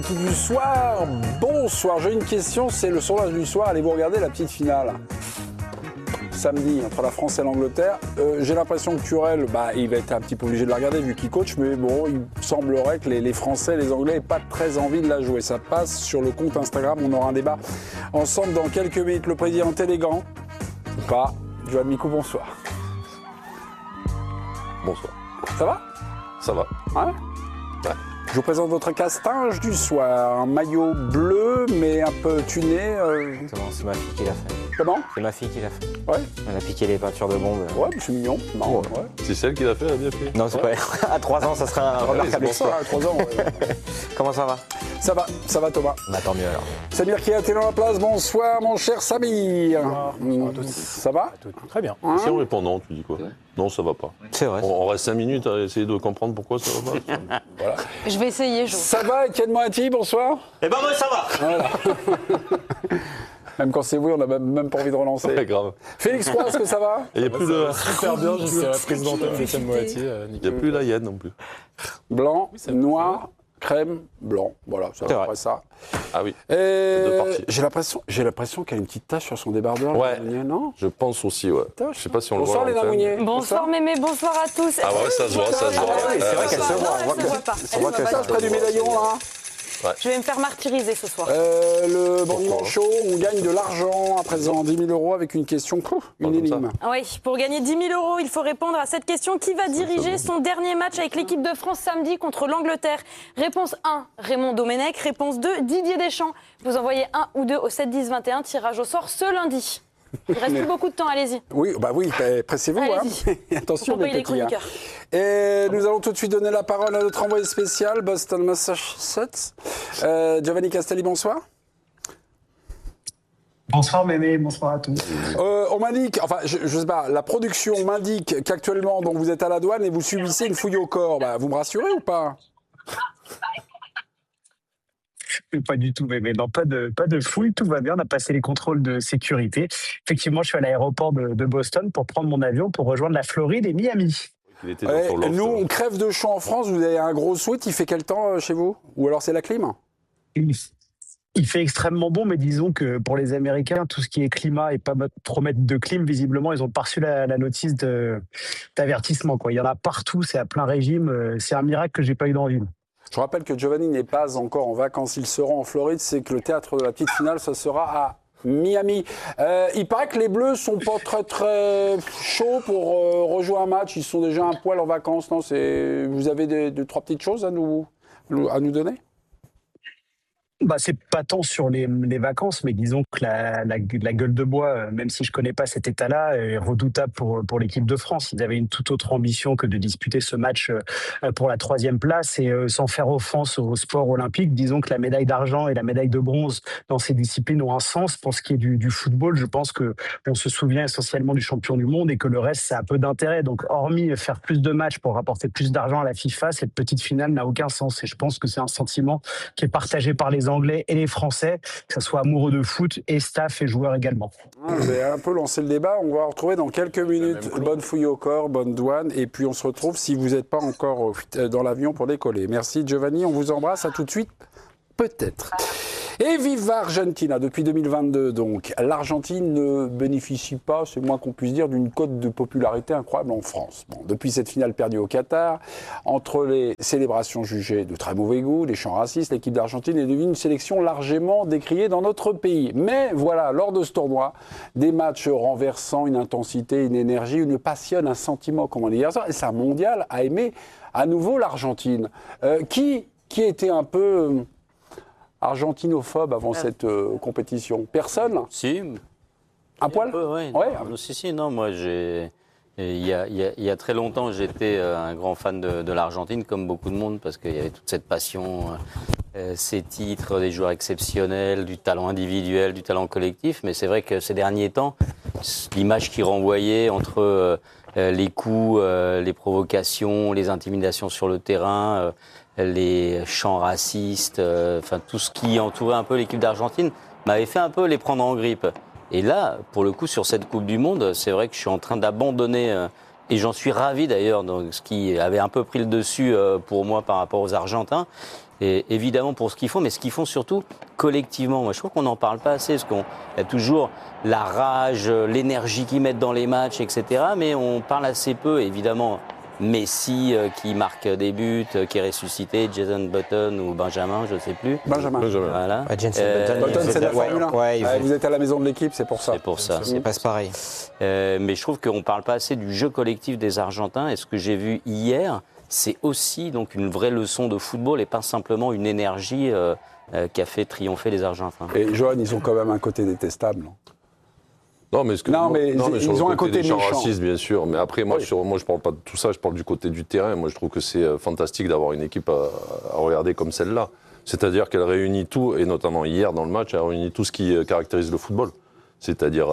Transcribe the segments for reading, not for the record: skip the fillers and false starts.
Du soir, bonsoir, j'ai une question, c'est le sondage du soir, allez-vous regarder la petite finale samedi entre la France et l'Angleterre? J'ai l'impression que Turel, il va être un petit peu obligé de la regarder vu qu'il coach, mais bon, il semblerait que les Français et les Anglais n'aient pas très envie de la jouer. Ça passe sur le compte Instagram, on aura un débat ensemble dans quelques minutes. Le président élégant, ou pas, Johan Micou, bonsoir. Bonsoir. Ça va? Ça va. Ouais. Je vous présente votre castinge du soir. Un maillot bleu, mais un peu tuné. Exactement, c'est ma fille qui l'a fait. Comment? C'est ma fille qui l'a fait. Ouais. Elle a piqué les peintures de bombe. Ouais, c'est mignon. Marrant, ouais. C'est celle qui l'a fait, elle a bien fait. Non, c'est pas. À 3 ans, ça serait un remarquable C'est exploit. à 3 ans. Ouais. Comment ça va? Ça va Thomas. Bah tant mieux alors. Samir qui a été dans la place. Bonsoir mon cher Samir. Bonsoir à tous. Ça va? Très bien. Hein? Si on répond non, tu dis quoi? Non, ça va pas. C'est vrai. On reste 5 minutes à essayer de comprendre pourquoi ça va pas. Voilà. Je vais essayer, Jo. Ça va, Etienne Moati, bonsoir. Eh ben moi ça va. Voilà. Même quand c'est oui, on n'a même pas envie de relancer. Ouais, grave. Félix Croix, est-ce que ça va? Et il n'y a plus de. Super bien jusqu'à la présidente Etienne Moati. Il n'y a plus la hyène non plus. Blanc, noir, crème, blanc. Voilà, ça C'est va vrai. après ça. Ah oui. Et Deux parties. j'ai l'impression qu'elle a une petite tache sur son débardeur. Ouais. Non? Je pense aussi, ouais. Je sais pas si on le voit. Bonsoir à Léna l'antenne. Mounier. Bonsoir Mémé, bonsoir à tous. Ah ouais, ça se voit, ça se voit. Ah oui, c'est vrai qu'elle se voit. Non, elle se voit pas. on voit que ça. Près du médaillon là. Je vais me faire martyriser ce soir. Le Bandit Show, on gagne de l'argent à présent, 10 000 € avec une question, une comme ça. énigme. Oui, pour gagner 10 000 €, il faut répondre à cette question. Qui va diriger son dernier match avec l'équipe de France samedi contre l'Angleterre? Réponse 1, Raymond Domenech. Réponse 2, Didier Deschamps. Vous envoyez 1 ou 2 au 7 10 21. Tirage au sort ce lundi. Il reste plus beaucoup de temps, allez-y. Oui, pressez-vous. Allez-y. Attention, Pour les payer les petits. Hein. chroniqueurs. Et nous allons tout de suite donner la parole à notre envoyé spécial, Boston, Massachusetts. Giovanni Castelli, bonsoir. Bonsoir Mémé, bonsoir à tous. On m'indique, enfin, je sais pas, la production m'indique qu'actuellement, donc, vous êtes à la douane et vous subissez une fouille au corps. Vous me rassurez ou pas? Pas du tout, Mémé. Non, pas de fouille, tout va bien. On a passé les contrôles de sécurité. Effectivement, je suis à l'aéroport de Boston pour prendre mon avion pour rejoindre la Floride et Miami. Il était dans son loft. Nous, on crève de chaud en France. Vous avez un gros sweat. Il fait quel temps chez vous? Ou alors c'est la clim? Il fait extrêmement bon, mais disons que pour les Américains, tout ce qui est climat et pas trop mettre de clim, visiblement, ils ont pas reçu la notice d'avertissement, quoi. Il y en a partout, c'est à plein régime. C'est un miracle que j'ai pas eu dans la ville. Je rappelle que Giovanni n'est pas encore en vacances. Il sera en Floride. C'est que le théâtre de la petite finale, ça sera à Miami. Il paraît que les Bleus sont pas très chauds pour rejouer un match. Ils sont déjà un poil en vacances. Non, vous avez deux, trois petites choses à nous donner? C'est pas tant sur les vacances, mais disons que la gueule de bois, même si je connais pas cet état-là, est redoutable pour l'équipe de France. Ils avaient une toute autre ambition que de disputer ce match pour la 3e place et sans faire offense au sport olympique. Disons que la médaille d'argent et la médaille de bronze dans ces disciplines ont un sens. Pour ce qui est du football, je pense que on se souvient essentiellement du champion du monde et que le reste, ça a peu d'intérêt. Donc, hormis faire plus de matchs pour rapporter plus d'argent à la FIFA, cette petite finale n'a aucun sens. Et je pense que c'est un sentiment qui est partagé par les Anglais et les Français, que ce soit amoureux de foot et staff et joueurs également. Vous avez un peu lancé le débat. On va retrouver dans quelques minutes. Bonne fouille au corps, bonne douane. Et puis on se retrouve si vous n'êtes pas encore dans l'avion pour décoller. Merci Giovanni, on vous embrasse. À tout de suite, peut-être. Et vive Argentina depuis 2022 donc. L'Argentine ne bénéficie pas, c'est moins qu'on puisse dire, d'une cote de popularité incroyable en France. Bon, depuis cette finale perdue au Qatar, entre les célébrations jugées de très mauvais goût, les chants racistes, l'équipe d'Argentine est devenue une sélection largement décriée dans notre pays. Mais voilà, lors de ce tournoi, des matchs renversant une intensité, une énergie, une passion, un sentiment, comme on dit hier soir, et ça mondial a aimé à nouveau l'Argentine. Qui était un peu argentinophobe avant cette compétition? Personne? Si. Un poil? Ouais. Si, non, moi, il y a très longtemps, j'étais un grand fan de l'Argentine, comme beaucoup de monde, parce qu'il y avait toute cette passion, ces titres, des joueurs exceptionnels, du talent individuel, du talent collectif. Mais c'est vrai que ces derniers temps, l'image qui renvoyait entre les coups, les provocations, les intimidations sur le terrain, les chants racistes, tout ce qui entourait un peu l'équipe d'Argentine, m'avait fait un peu les prendre en grippe. Et là, pour le coup, sur cette Coupe du Monde, c'est vrai que je suis en train d'abandonner, et j'en suis ravi d'ailleurs, donc, ce qui avait un peu pris le dessus pour moi par rapport aux Argentins. Et évidemment pour ce qu'ils font, mais ce qu'ils font surtout collectivement. Moi, je trouve qu'on n'en parle pas assez, parce qu'il y a toujours la rage, l'énergie qu'ils mettent dans les matchs, etc. Mais on parle assez peu, évidemment. Messi qui marque des buts, qui est ressuscité, Jason Button ou Benjamin, je ne sais plus. Benjamin. Voilà. Jensen Button, Button, c'est de la Formule 1. Ouais, Vous êtes à la maison de l'équipe, c'est pour ça. C'est pour ça. c'est pas pareil. Mais je trouve qu'on ne parle pas assez du jeu collectif des Argentins. Et ce que j'ai vu hier, c'est aussi donc une vraie leçon de football et pas simplement une énergie qui a fait triompher les Argentins. Et Johan, ils ont quand même un côté détestable. Non, mais, ils sur ont le un côté des gens méchant. racistes, bien sûr. Mais après, moi, je parle pas de tout ça, je parle du côté du terrain. Moi, je trouve que c'est fantastique d'avoir une équipe à regarder comme celle-là. C'est-à-dire qu'elle réunit tout, et notamment hier dans le match, elle réunit tout ce qui caractérise le football. C'est-à-dire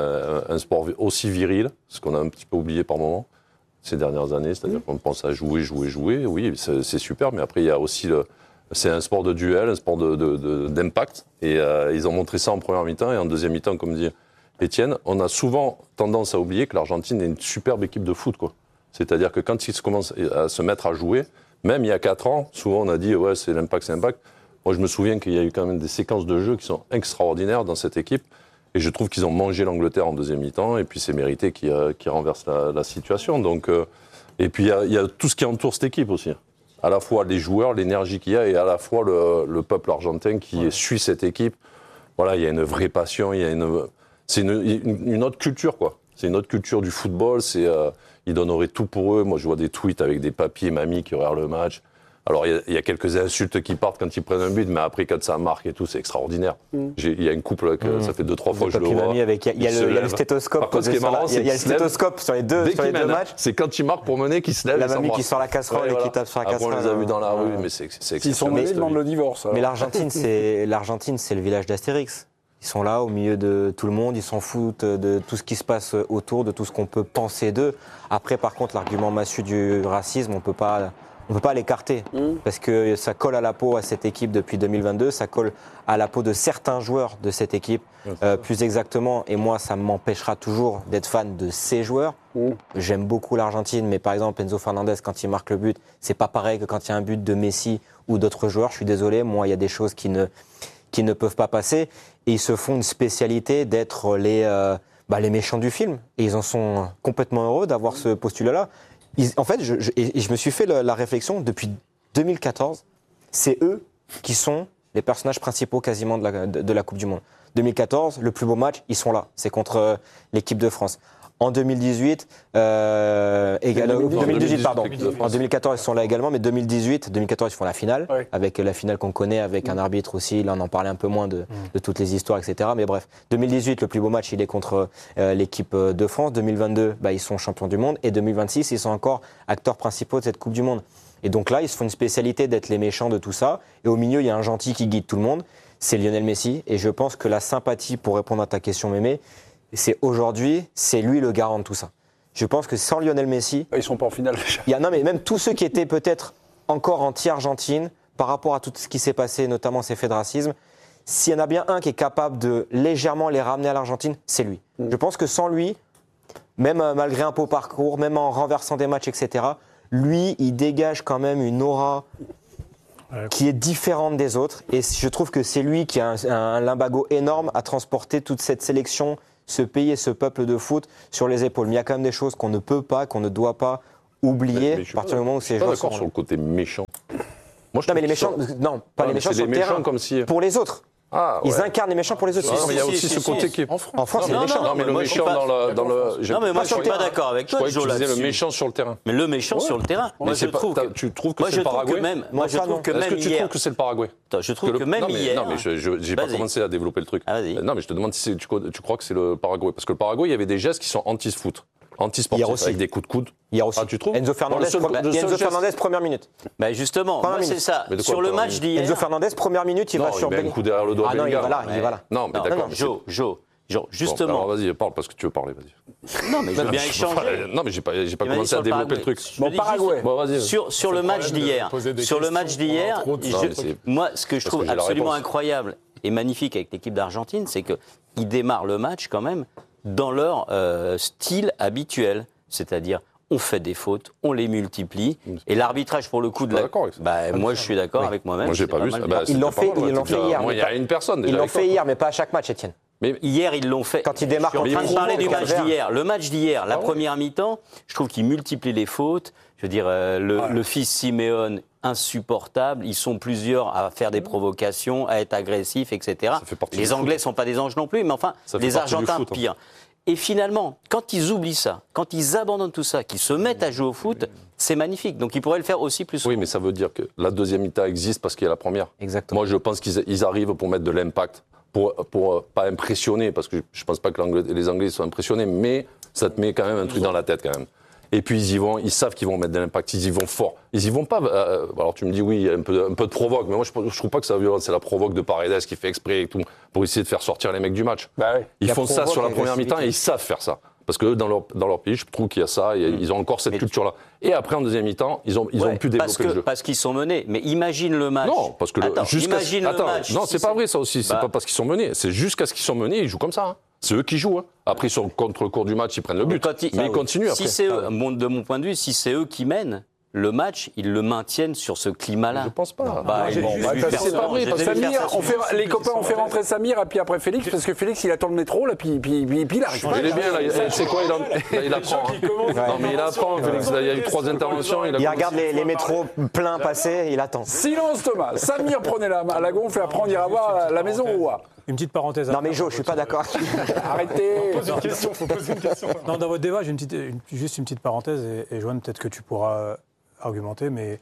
un sport aussi viril, ce qu'on a un petit peu oublié par moment ces dernières années. C'est-à-dire qu'on pense à jouer. Oui, c'est super, mais après, il y a aussi c'est un sport de duel, un sport d'impact. Et ils ont montré ça en première mi-temps, et en deuxième mi-temps, comme dit Étienne, on a souvent tendance à oublier que l'Argentine est une superbe équipe de foot, quoi. C'est-à-dire que quand ils commencent à se mettre à jouer, même il y a 4 ans, souvent on a dit ouais, c'est l'impact. Moi, je me souviens qu'il y a eu quand même des séquences de jeu qui sont extraordinaires dans cette équipe, et je trouve qu'ils ont mangé l'Angleterre en deuxième mi-temps, et puis c'est mérité qui renverse la situation. Donc, et puis il y a tout ce qui entoure cette équipe aussi. À la fois les joueurs, l'énergie qu'il y a, et à la fois le peuple argentin qui suit cette équipe. Voilà, il y a une vraie passion, c'est une autre culture, quoi. C'est une autre culture du football. Ils donneraient tout pour eux. Moi, je vois des tweets avec des papis et mamies qui regardent le match. Alors, il y a quelques insultes qui partent quand ils prennent un but, mais après, quand ça marque et tout, c'est extraordinaire. Il y a une couple, ça fait 2-3 fois que je le vois. Il y a le stéthoscope. Par contre, ce qui est marrant, c'est il y a le stéthoscope sur les deux matchs. C'est quand ils marquent pour mener qu'ils se lèvent. La mamie qui sort la casserole et qui tape sur la casserole. On les a vus dans la rue, mais c'est S'ils sont menés, ils demandent le divorce. Mais l'Argentine, c'est le village d'Astérix. Ils sont là au milieu de tout le monde, ils s'en foutent de tout ce qui se passe autour, de tout ce qu'on peut penser d'eux. Après, par contre, l'argument massu du racisme, on peut pas l'écarter. Parce que ça colle à la peau à cette équipe depuis 2022, ça colle à la peau de certains joueurs de cette équipe, plus exactement. Et moi, ça m'empêchera toujours d'être fan de ces joueurs. J'aime beaucoup l'Argentine, mais par exemple, Enzo Fernandez, quand il marque le but, c'est pas pareil que quand il y a un but de Messi ou d'autres joueurs. Je suis désolé, moi, il y a des choses qui ne peuvent pas passer. Et ils se font une spécialité d'être les méchants du film. Et ils en sont complètement heureux d'avoir ce postulat-là. En fait, je me suis fait la réflexion, depuis 2014, c'est eux qui sont les personnages principaux quasiment de la Coupe du Monde. 2014, le plus beau match, ils sont là. C'est contre l'équipe de France. En 2018, en 2014, ils sont là également, mais 2014, ils font la finale, avec la finale qu'on connaît, avec un arbitre aussi. Là, on en parlait un peu moins de toutes les histoires, etc. Mais bref, 2018, le plus beau match, il est contre l'équipe de France. 2022, ils sont champions du monde. Et 2026, ils sont encore acteurs principaux de cette Coupe du Monde. Et donc là, ils se font une spécialité d'être les méchants de tout ça. Et au milieu, il y a un gentil qui guide tout le monde. C'est Lionel Messi. Et je pense que la sympathie, pour répondre à ta question, Mémé, c'est lui le garant de tout ça. Je pense que sans Lionel Messi... Ils sont pas en finale déjà. Non, mais même tous ceux qui étaient peut-être encore anti-Argentine, par rapport à tout ce qui s'est passé, notamment ces faits de racisme, s'il y en a bien un qui est capable de légèrement les ramener à l'Argentine, c'est lui. Je pense que sans lui, même malgré un beau parcours, même en renversant des matchs, etc., lui, il dégage quand même une aura qui est différente des autres. Et je trouve que c'est lui qui a un limbago énorme à transporter toute cette sélection, ce pays et ce peuple de foot sur les épaules. Mais il y a quand même des choses qu'on ne peut pas, qu'on ne doit pas oublier à partir du moment où ces joueurs sont... d'accord sur le côté méchant. Moi, non, mais les méchants, les méchants sur le terrain, comme si... pour les autres. Ah, ils incarnent les méchants pour les autres. Non, mais il y a aussi ce côté qui est... En France, c'est les méchants. Non, mais le méchant dans le... Non, mais moi, je suis pas d'accord avec toi, Joe, là-dessus. Le méchant sur le terrain. Mais le méchant sur le terrain. Moi, je trouve que... Tu trouves que c'est le Paraguay? Moi, je trouve que même hier... Est-ce que tu trouves que c'est le Paraguay? Je trouve que même hier... Non, mais j'ai pas commencé à développer le truc. Non, mais je te demande si tu crois que c'est le Paraguay. Parce que le Paraguay, il y avait des gestes qui sont anti-foot. Anti-sportif, avec des coups de coude. Hier aussi. Ah, tu trouves? Enzo Fernandez, première minute. Bah justement, moi c'est ça. Sur le match d'hier... Enzo Fernandez, première minute, il va sur... Il met un coup derrière le doigt. Ah non, il va là. Non, mais d'accord. Joe, justement... Vas-y, parle parce que tu veux parler, vas-y. Non, mais je veux bien échanger. Non, mais j'ai pas commencé à développer le truc. Bon, Paraguay. Sur le match d'hier, moi, ce que je trouve absolument incroyable et magnifique avec l'équipe d'Argentine, c'est qu'ils démarrent le match quand même dans leur style habituel. C'est-à-dire, on fait des fautes, on les multiplie. Et l'arbitrage, pour le coup, moi, je suis d'accord avec moi-même. Moi, j'ai pas vu ça. Ils l'ont fait hier. Moi, il y a une personne. Ils l'ont fait hier, mais pas à chaque match, Étienne. Mais hier, ils l'ont fait. Quand ils démarquent Je suis en train de parler du match vert. d'hier. Le match d'hier, la première mi-temps, je trouve qu'ils multiplient les fautes. Je veux dire, le fils Simeone, insupportable. Ils sont plusieurs à faire des provocations, à être agressifs, etc. Les Anglais ne sont pas des anges non plus, mais enfin, les Argentins, pire. Et finalement, quand ils oublient ça, quand ils abandonnent tout ça, qu'ils se mettent à jouer au foot, c'est magnifique. Donc ils pourraient le faire aussi plus souvent. Oui, mais ça veut dire que la deuxième mi-temps existe parce qu'il y a la première. Exactement. Moi, je pense qu'ils arrivent pour mettre de l'impact, pour pas impressionner, parce que je pense pas que les Anglais sont impressionnés, mais ça te met quand même un truc dans la tête quand même. Et puis ils y vont, ils savent qu'ils vont mettre de l'impact, ils y vont fort. Ils y vont pas. Alors tu me dis oui, il y a un peu de provoque, mais moi je trouve pas que ça violente. C'est la provoque de Paredes qui fait exprès et tout pour essayer de faire sortir les mecs du match. Ils font ça sur la première mi-temps et ils savent faire ça. Parce que dans leur pays, je trouve qu'il y a ça, ils ont encore cette culture-là. Et après, en deuxième mi-temps, ils ont pu développer le jeu. Parce qu'ils sont menés. Mais imagine le match. Non, parce que non, c'est pas vrai ça aussi. C'est pas parce qu'ils sont menés. C'est jusqu'à ce qu'ils sont menés, ils jouent comme ça. Hein. C'est eux qui jouent. Hein. Après, sur le contre-cours du match, ils prennent le but. Mais ils continuent après. Si c'est eux, de mon point de vue, si c'est eux qui mènent le match, ils le maintiennent sur ce climat-là. Je pense pas. C'est pas vrai. Samir, les copains ont fait rentrer Samir et puis après Félix, parce que Félix il attend le métro là, puis il arrive. Il est bien là. C'est quoi il apprend. Non mais il apprend. Félix, il y a eu 3 interventions. Il regarde les métros pleins passer, il attend. Silence Thomas. Samir prenait la gonfle et après on ira voir la maison Roua. Une petite parenthèse. Non mais Jo, je suis pas d'accord. Arrêtez. Faut poser une question. Non, dans votre débat, j'ai juste une petite parenthèse et Joanne, peut-être que tu pourras argumenter, mais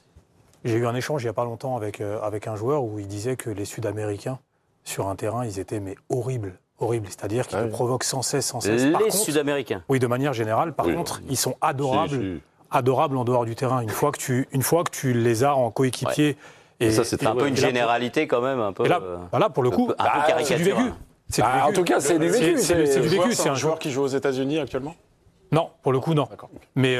j'ai eu un échange il n'y a pas longtemps avec un joueur où il disait que les Sud-Américains, sur un terrain, ils étaient horribles. C'est-à-dire qu'ils te provoquent sans cesse. Les Sud-Américains. Oui, de manière générale. Par contre, ils sont adorables en dehors du terrain. Une fois que tu les as en coéquipier. Et ça, c'est un peu une généralité quand même. Un peu, et là, pour le coup, un peu c'est du vécu. En tout cas, c'est du vécu. C'est du vécu. C'est un joueur qui joue aux États-Unis actuellement ? Non, pour le coup, non. Mais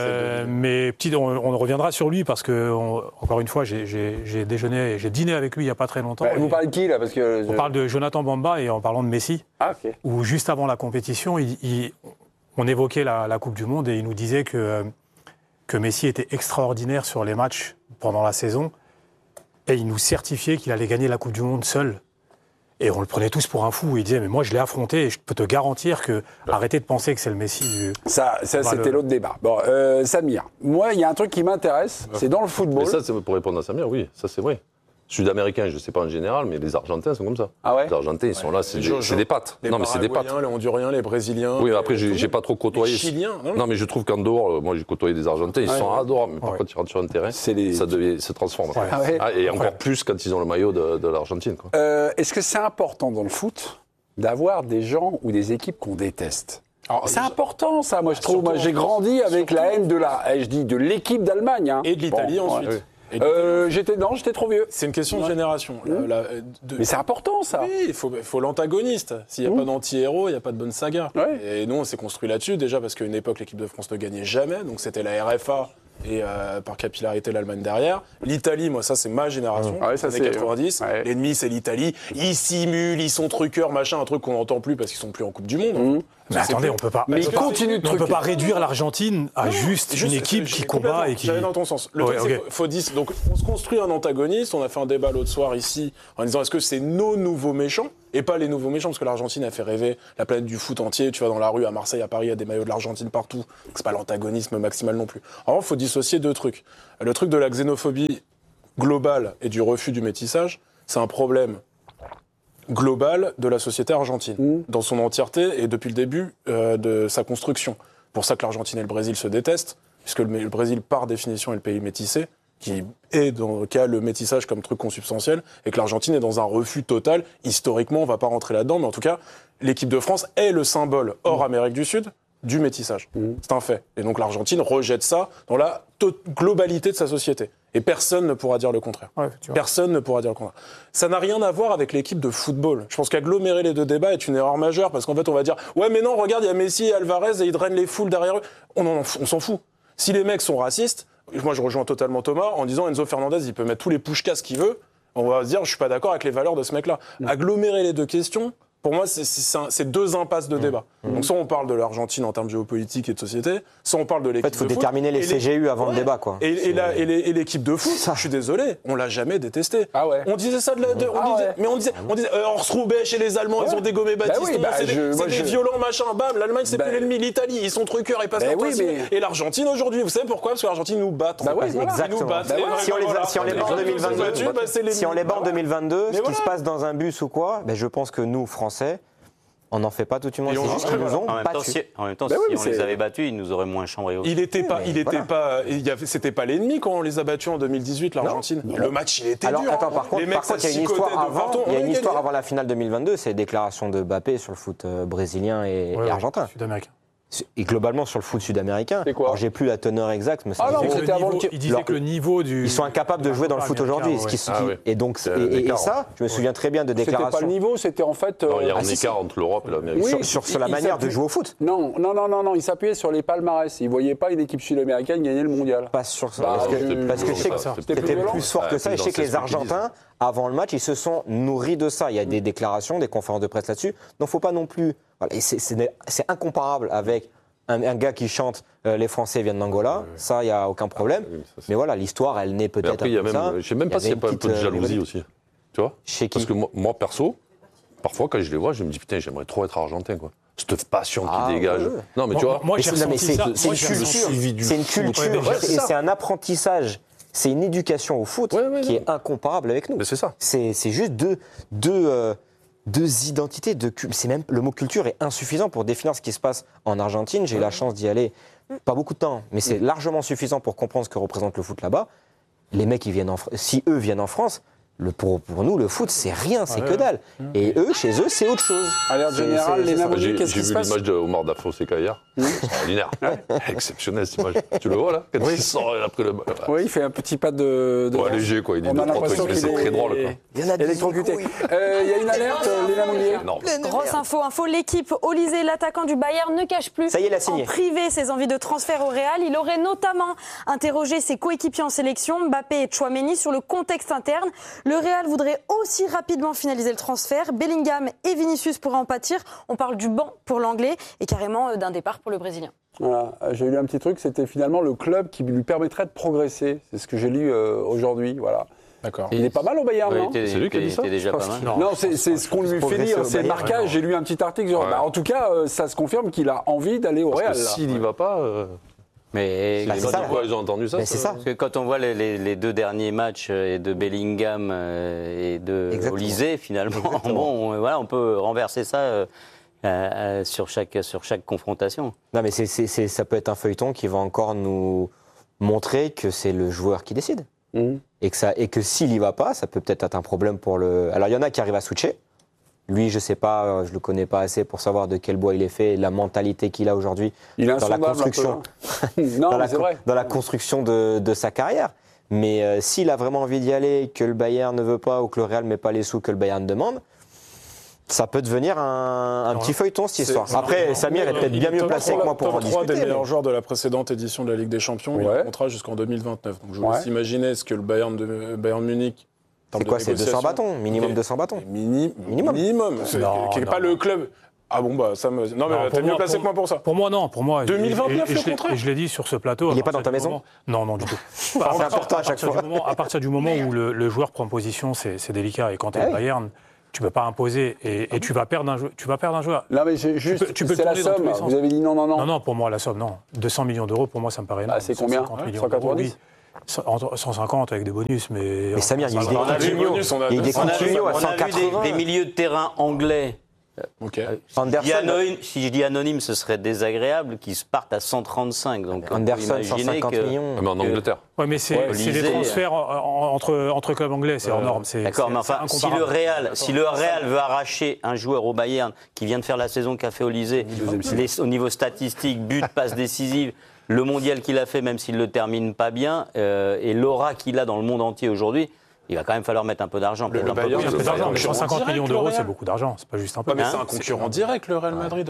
on reviendra sur lui parce que, encore une fois, j'ai dîné avec lui il n'y a pas très longtemps. Vous parlez de qui, là ? On parle de Jonathan Bamba et en parlant de Messi, où juste avant la compétition, on évoquait la Coupe du Monde et il nous disait que Messi était extraordinaire sur les matchs pendant la saison et il nous certifiait qu'il allait gagner la Coupe du Monde seul. Et on le prenait tous pour un fou. Il disait, mais moi, je l'ai affronté et je peux te garantir que arrêtez de penser que c'est le Messi du... Ça c'était l'autre débat. Bon, Samir, moi, il y a un truc qui m'intéresse, c'est dans le football. Mais ça, pour répondre à Samir, oui, ça c'est vrai. Sud-américains, je ne sais pas en général, mais les Argentins sont comme ça. Ah ouais ? Les Argentins, ils sont là, c'est des pattes. Non, mais c'est des pattes. Les Honduriens, les Brésiliens. Oui, après, j'ai pas trop côtoyé. Les Chiliens. Non, mais je trouve qu'en dehors, moi, j'ai côtoyé des Argentins, ils sont adorables. Mais par contre, ils rentrent sur un terrain, ça se transforme. Et encore plus quand ils ont le maillot de l'Argentine. Est-ce que c'est important dans le foot d'avoir des gens ou des équipes qu'on déteste ? C'est important, ça, moi, je trouve. Moi, j'ai grandi avec la haine de l'équipe d'Allemagne. Hein. Et de l'Italie ensuite. J'étais trop vieux. C'est une question de génération. Mais c'est important, ça. Oui, il faut l'antagoniste. S'il n'y a pas d'anti-héros, il n'y a pas de bonne saga. Et nous, on s'est construit là-dessus, déjà parce qu'à une époque, l'équipe de France ne gagnait jamais. Donc c'était la RFA et par capillarité l'Allemagne derrière. L'Italie, moi, ça, c'est ma génération. Ça, c'est 90. L'ennemi, c'est l'Italie. Ils simulent, ils sont truqueurs, machin, un truc qu'on n'entend plus parce qu'ils sont plus en Coupe du Monde. Mais attendez, on peut pas. Mais continue de on peut pas réduire l'Argentine à juste une équipe qui combat et qui. J'allais dans ton sens. Le truc, c'est qu'il faut dire. Donc, on se construit un antagoniste. On a fait un débat l'autre soir ici en disant est-ce que c'est nos nouveaux méchants et pas les nouveaux méchants, parce que l'Argentine a fait rêver la planète du foot entier. Tu vas dans la rue à Marseille, à Paris, il y a des maillots de l'Argentine partout. Donc, c'est pas l'antagonisme maximal non plus. Alors, il faut dissocier deux trucs. Le truc de la xénophobie globale et du refus du métissage, c'est un problème global de la société argentine, dans son entièreté et depuis le début de sa construction. Pour ça que l'Argentine et le Brésil se détestent, puisque le Brésil, par définition, est le pays métissé, qui a le métissage comme truc consubstantiel, et que l'Argentine est dans un refus total. Historiquement, on ne va pas rentrer là-dedans, mais en tout cas, l'équipe de France est le symbole, hors Amérique du Sud, du métissage. C'est un fait. Et donc l'Argentine rejette ça dans la globalité de sa société. Et personne ne pourra dire le contraire. Personne ne pourra dire le contraire. Ça n'a rien à voir avec l'équipe de football. Je pense qu'agglomérer les deux débats est une erreur majeure, parce qu'en fait, on va dire « Ouais, mais non, regarde, il y a Messi et Alvarez et ils drainent les foules derrière eux. » On s'en fout. Si les mecs sont racistes, moi je rejoins totalement Thomas en disant Enzo Fernandez, il peut mettre tous les pushkas qu'il veut, on va se dire « Je suis pas d'accord avec les valeurs de ce mec-là. » Agglomérer les deux questions, Pour moi, c'est deux impasses de débat. Donc, soit on parle de l'Argentine en termes géopolitiques et de société, soit on parle de l'équipe de foot. Il faut déterminer les CGU avant le débat, quoi. Et l'équipe de foot, je suis désolé, on l'a jamais détesté. Ah ouais. On disait ça on disait Horst-Roubaix chez les Allemands, ils ont dégommé Battiston, c'est des violents machins, bam, l'Allemagne c'est plus l'ennemi, l'Italie, ils sont truqueurs, ils passent leur temps. Et l'Argentine aujourd'hui, vous savez pourquoi? Parce que l'Argentine nous bat. Exactement. Si on les bat en 2022, ce qui se passe dans un bus ou quoi, je pense que nous, Français, on n'en fait pas tout le monde. C'est juste qu'ils nous ont battus. En même temps, si on les avait battus, ils nous auraient moins chambré aussi. C'était pas l'ennemi quand on les a battus en 2018, l'Argentine. Le match, il était dur. Attends, par contre, il y a une histoire avant la finale 2022, c'est les déclarations de Mbappé sur le foot brésilien et argentin. Sud-américain. Et globalement sur le foot sud-américain. C'est quoi? Alors j'ai plus la teneur exacte, mais c'était avant le. Il disait que le niveau du. Ils sont incapables de jouer dans le foot aujourd'hui. Et donc et ça, je me souviens très bien de déclarations. C'était pas le niveau, c'était en fait. Il y a un écart entre l'Europe et l'Amérique. Oui, sur la manière de jouer au foot. Non, il s'appuyait sur les palmarès. Il voyait pas une équipe sud-américaine gagner le mondial. Pas sur ça. Parce que je sais que c'était plus fort que ça. Et je sais que les Argentins, avant le match, ils se sont nourris de ça. Il y a des déclarations, des conférences de presse là-dessus. Donc faut pas non plus. C'est incomparable avec un gars qui chante les Français viennent d'Angola, ça, il n'y a aucun problème. Mais voilà, l'histoire, elle naît peut-être après, comme ça. Je ne sais même pas s'il n'y a pas un peu de jalousie aussi. Tu vois? Parce que moi, perso, parfois, quand je les vois, je me dis, putain, j'aimerais trop être argentin, quoi. Cette passion qui dégage. Ouais. Non, mais tu vois, c'est une culture et c'est un apprentissage. C'est une éducation au foot qui est incomparable avec nous. Mais c'est ça. C'est juste deux identités, c'est même le mot culture est insuffisant pour définir ce qui se passe en Argentine. J'ai eu la chance d'y aller, pas beaucoup de temps, mais c'est largement suffisant pour comprendre ce que représente le foot là-bas. Les mecs, si eux viennent en France, pour nous, le foot, c'est rien, c'est que dalle. Et eux, chez eux, c'est autre chose. Alerte générale, Léna Monnier, qu'est-ce qui se passe? J'ai vu l'image de Omar Da Fonseca hier. Extraordinaire. Exceptionnel, cette image. Tu le vois, là? Quand il sort après le... Oui, il fait un petit pas de... léger, quoi. Il dit on a l'impression qu'il est très drôle, quoi. Électrocuté. Il y a une alerte, Léna Monnier. Grosse info, l'équipe Olysée, l'attaquant du Bayern, ne cache plus ça y est, il a signé. En privé ses envies de transfert au Real. Il aurait notamment interrogé ses coéquipiers en sélection, Mbappé et Tchouaméni, sur le contexte interne. Le Real voudrait aussi rapidement finaliser le transfert. Bellingham et Vinicius pourraient en pâtir. On parle du banc pour l'anglais et carrément d'un départ pour le Brésilien. Voilà, j'ai lu un petit truc, c'était finalement le club qui lui permettrait de progresser. C'est ce que j'ai lu aujourd'hui, voilà. D'accord. Il est pas mal au Bayern, non? C'est lui qui a dit ça? Il était déjà pas mal. Non, c'est ce qu'on lui fait lire, c'est le marquage. J'ai lu un petit article. En tout cas, ça se confirme qu'il a envie d'aller au Real. S'il n'y va pas... Mais c'est ça, ils ont entendu ça. C'est ça. Parce que quand on voit les deux derniers matchs de Bellingham et de Olysée, finalement, on peut renverser ça sur chaque confrontation. Non, mais ça peut être un feuilleton qui va encore nous montrer que c'est le joueur qui décide. Et que s'il n'y va pas, ça peut peut-être être un problème pour le... Alors, il y en a qui arrivent à switcher. Lui, je ne sais pas, je le connais pas assez pour savoir de quel bois il est fait, la mentalité qu'il a aujourd'hui dans la construction, dans la construction de sa carrière. Mais s'il a vraiment envie d'y aller, que le Bayern ne veut pas ou que le Real ne met pas les sous que le Bayern demande, ça peut devenir un petit feuilleton, cette histoire. Après, Samir est peut-être bien mieux placé que moi pour en discuter. Top 3 des meilleurs joueurs de la précédente édition de la Ligue des Champions, il a un contrat jusqu'en 2029. Donc je vous laisse imaginer ce que le Bayern Munich... C'est quoi, c'est 200 bâtons, minimum 200 bâtons. Minimum. C'est pas le club. Ah bon, bah ça me. Non, mais t'es mieux placé que moi pour ça. Pour moi, non. Pour moi, 2029, le contrat. Et je l'ai dit sur ce plateau. Il n'est pas dans ta maison? Non, du tout. C'est important à chaque fois. À partir du moment où le joueur prend position, c'est délicat. Et quand tu es le Bayern, tu ne peux pas imposer et tu vas perdre un joueur. Non, mais juste, c'est la somme. Vous avez dit non. Non, pour moi, la somme, non. 200 millions d'euros, pour moi, ça me paraît énorme. C'est combien? 190 150 avec des bonus, mais Samir, il y a des Coutinho à 180. On a vu des milieux de terrain anglais. Si je dis anonyme, ce serait désagréable, qu'ils se partent à 135. Donc Anderson, 150 millions. Mais en Angleterre. Oui, mais c'est des transferts entre clubs anglais, c'est hors norme. D'accord, mais enfin, si le Real veut arracher un joueur au Bayern qui vient de faire la saison qu'a fait Olysée, au niveau statistique, but, passe décisive, le mondial qu'il a fait, même s'il ne le termine pas bien, et l'aura qu'il a dans le monde entier aujourd'hui, il va quand même falloir mettre un peu d'argent. Mais 150 millions d'euros, c'est beaucoup d'argent. C'est pas juste un peu. Mais c'est un concurrent direct, le Real Madrid.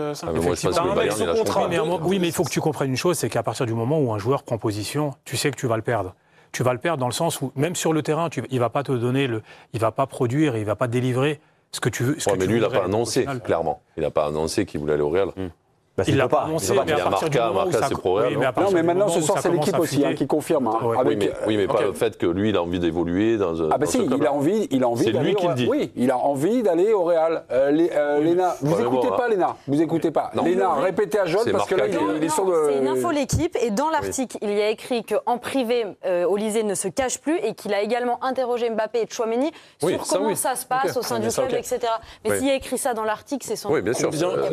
Oui, mais il faut que tu comprennes une chose, c'est qu'à partir du moment où un joueur prend position, tu sais que tu vas le perdre. Tu vas le perdre dans le sens où, même sur le terrain, il va pas te donner il va pas produire, il va pas délivrer ce que tu veux. Mais lui, il n'a pas annoncé, clairement. Il n'a pas annoncé qu'il voulait aller au Real. Bah, il l'a pas annoncé, mais à partir du moment où ça... c'est pro Real. Non, mais maintenant, ce soir, c'est l'équipe aussi qui confirme. Oui, mais pas le fait que lui, il a envie d'évoluer dans. Ah, bah si, il a envie c'est lui qui le dit. Oui, il a envie d'aller au Real. Léna, vous écoutez pas, Léna. Vous écoutez pas. Léna, répétez à John, parce que là, il est sur le. C'est une info l'équipe, et dans l'article, il y a écrit qu'en privé, Olysée ne se cache plus, et qu'il a également interrogé Mbappé et Tchouaméni sur comment ça se passe au sein du club, etc. Mais s'il y a écrit ça dans l'article, c'est sans doute. Oui, bien sûr.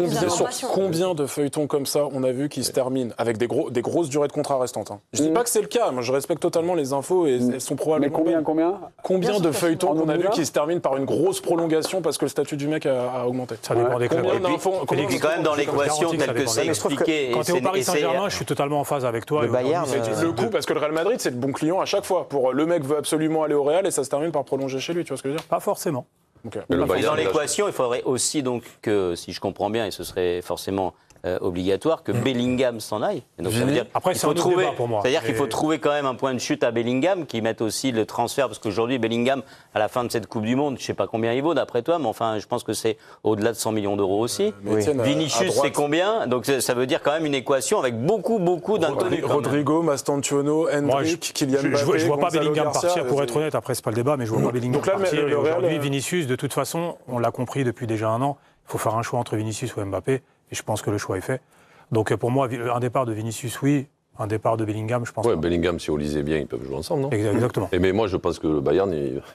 Combien de feuilletons comme ça on a vu qui se terminent avec des grosses durées de contrat restantes. Je dis pas que c'est le cas, moi je respecte totalement les infos et elles sont probablement. Mais combien de feuilletons qu'on a vu qui se terminent par une grosse prolongation parce que le statut du mec a augmenté. Ça dépend des clubs. Et puis quand même dans l'équation telle que c'est expliqué. Quand tu es au Paris Saint-Germain, je suis totalement en phase avec toi. Le Bayern, c'est le coup parce que le Real Madrid c'est le bon client à chaque fois. Pour le mec veut absolument aller au Real et ça se termine par prolonger chez lui, tu vois ce que je veux dire? Pas forcément. Dans l'équation, il faudrait aussi donc que, si je comprends bien, et ce serait forcément obligatoire, que Bellingham s'en aille. Et donc, ça veut dire après, c'est un autre débat pour moi. C'est-à-dire qu'il faut trouver quand même un point de chute à Bellingham, qui mette aussi le transfert, parce qu'aujourd'hui, Bellingham, à la fin de cette Coupe du Monde, je ne sais pas combien il vaut d'après toi, mais enfin, je pense que c'est au-delà de 100 millions d'euros aussi. Vinicius, c'est combien? Donc ça veut dire quand même une équation avec beaucoup d'inconnus. Rodrigo, Mastantuono, Hendrick, Kylian Mbappé. Je ne vois pas Bellingham partir, pour être honnête. Après, ce n'est pas le débat, mais je ne vois pas Bellingham partir. Aujourd'hui, Vinicius, de toute façon, on l'a compris depuis déjà un an, il faut faire un choix entre Vinicius ou Mbappé, et je pense que le choix est fait. Donc pour moi, un départ de Vinicius, oui. Un départ de Bellingham, je pense. Oui, Bellingham, si Olysée bien, ils peuvent jouer ensemble, non? Exactement. Mais moi, je pense que le Bayern,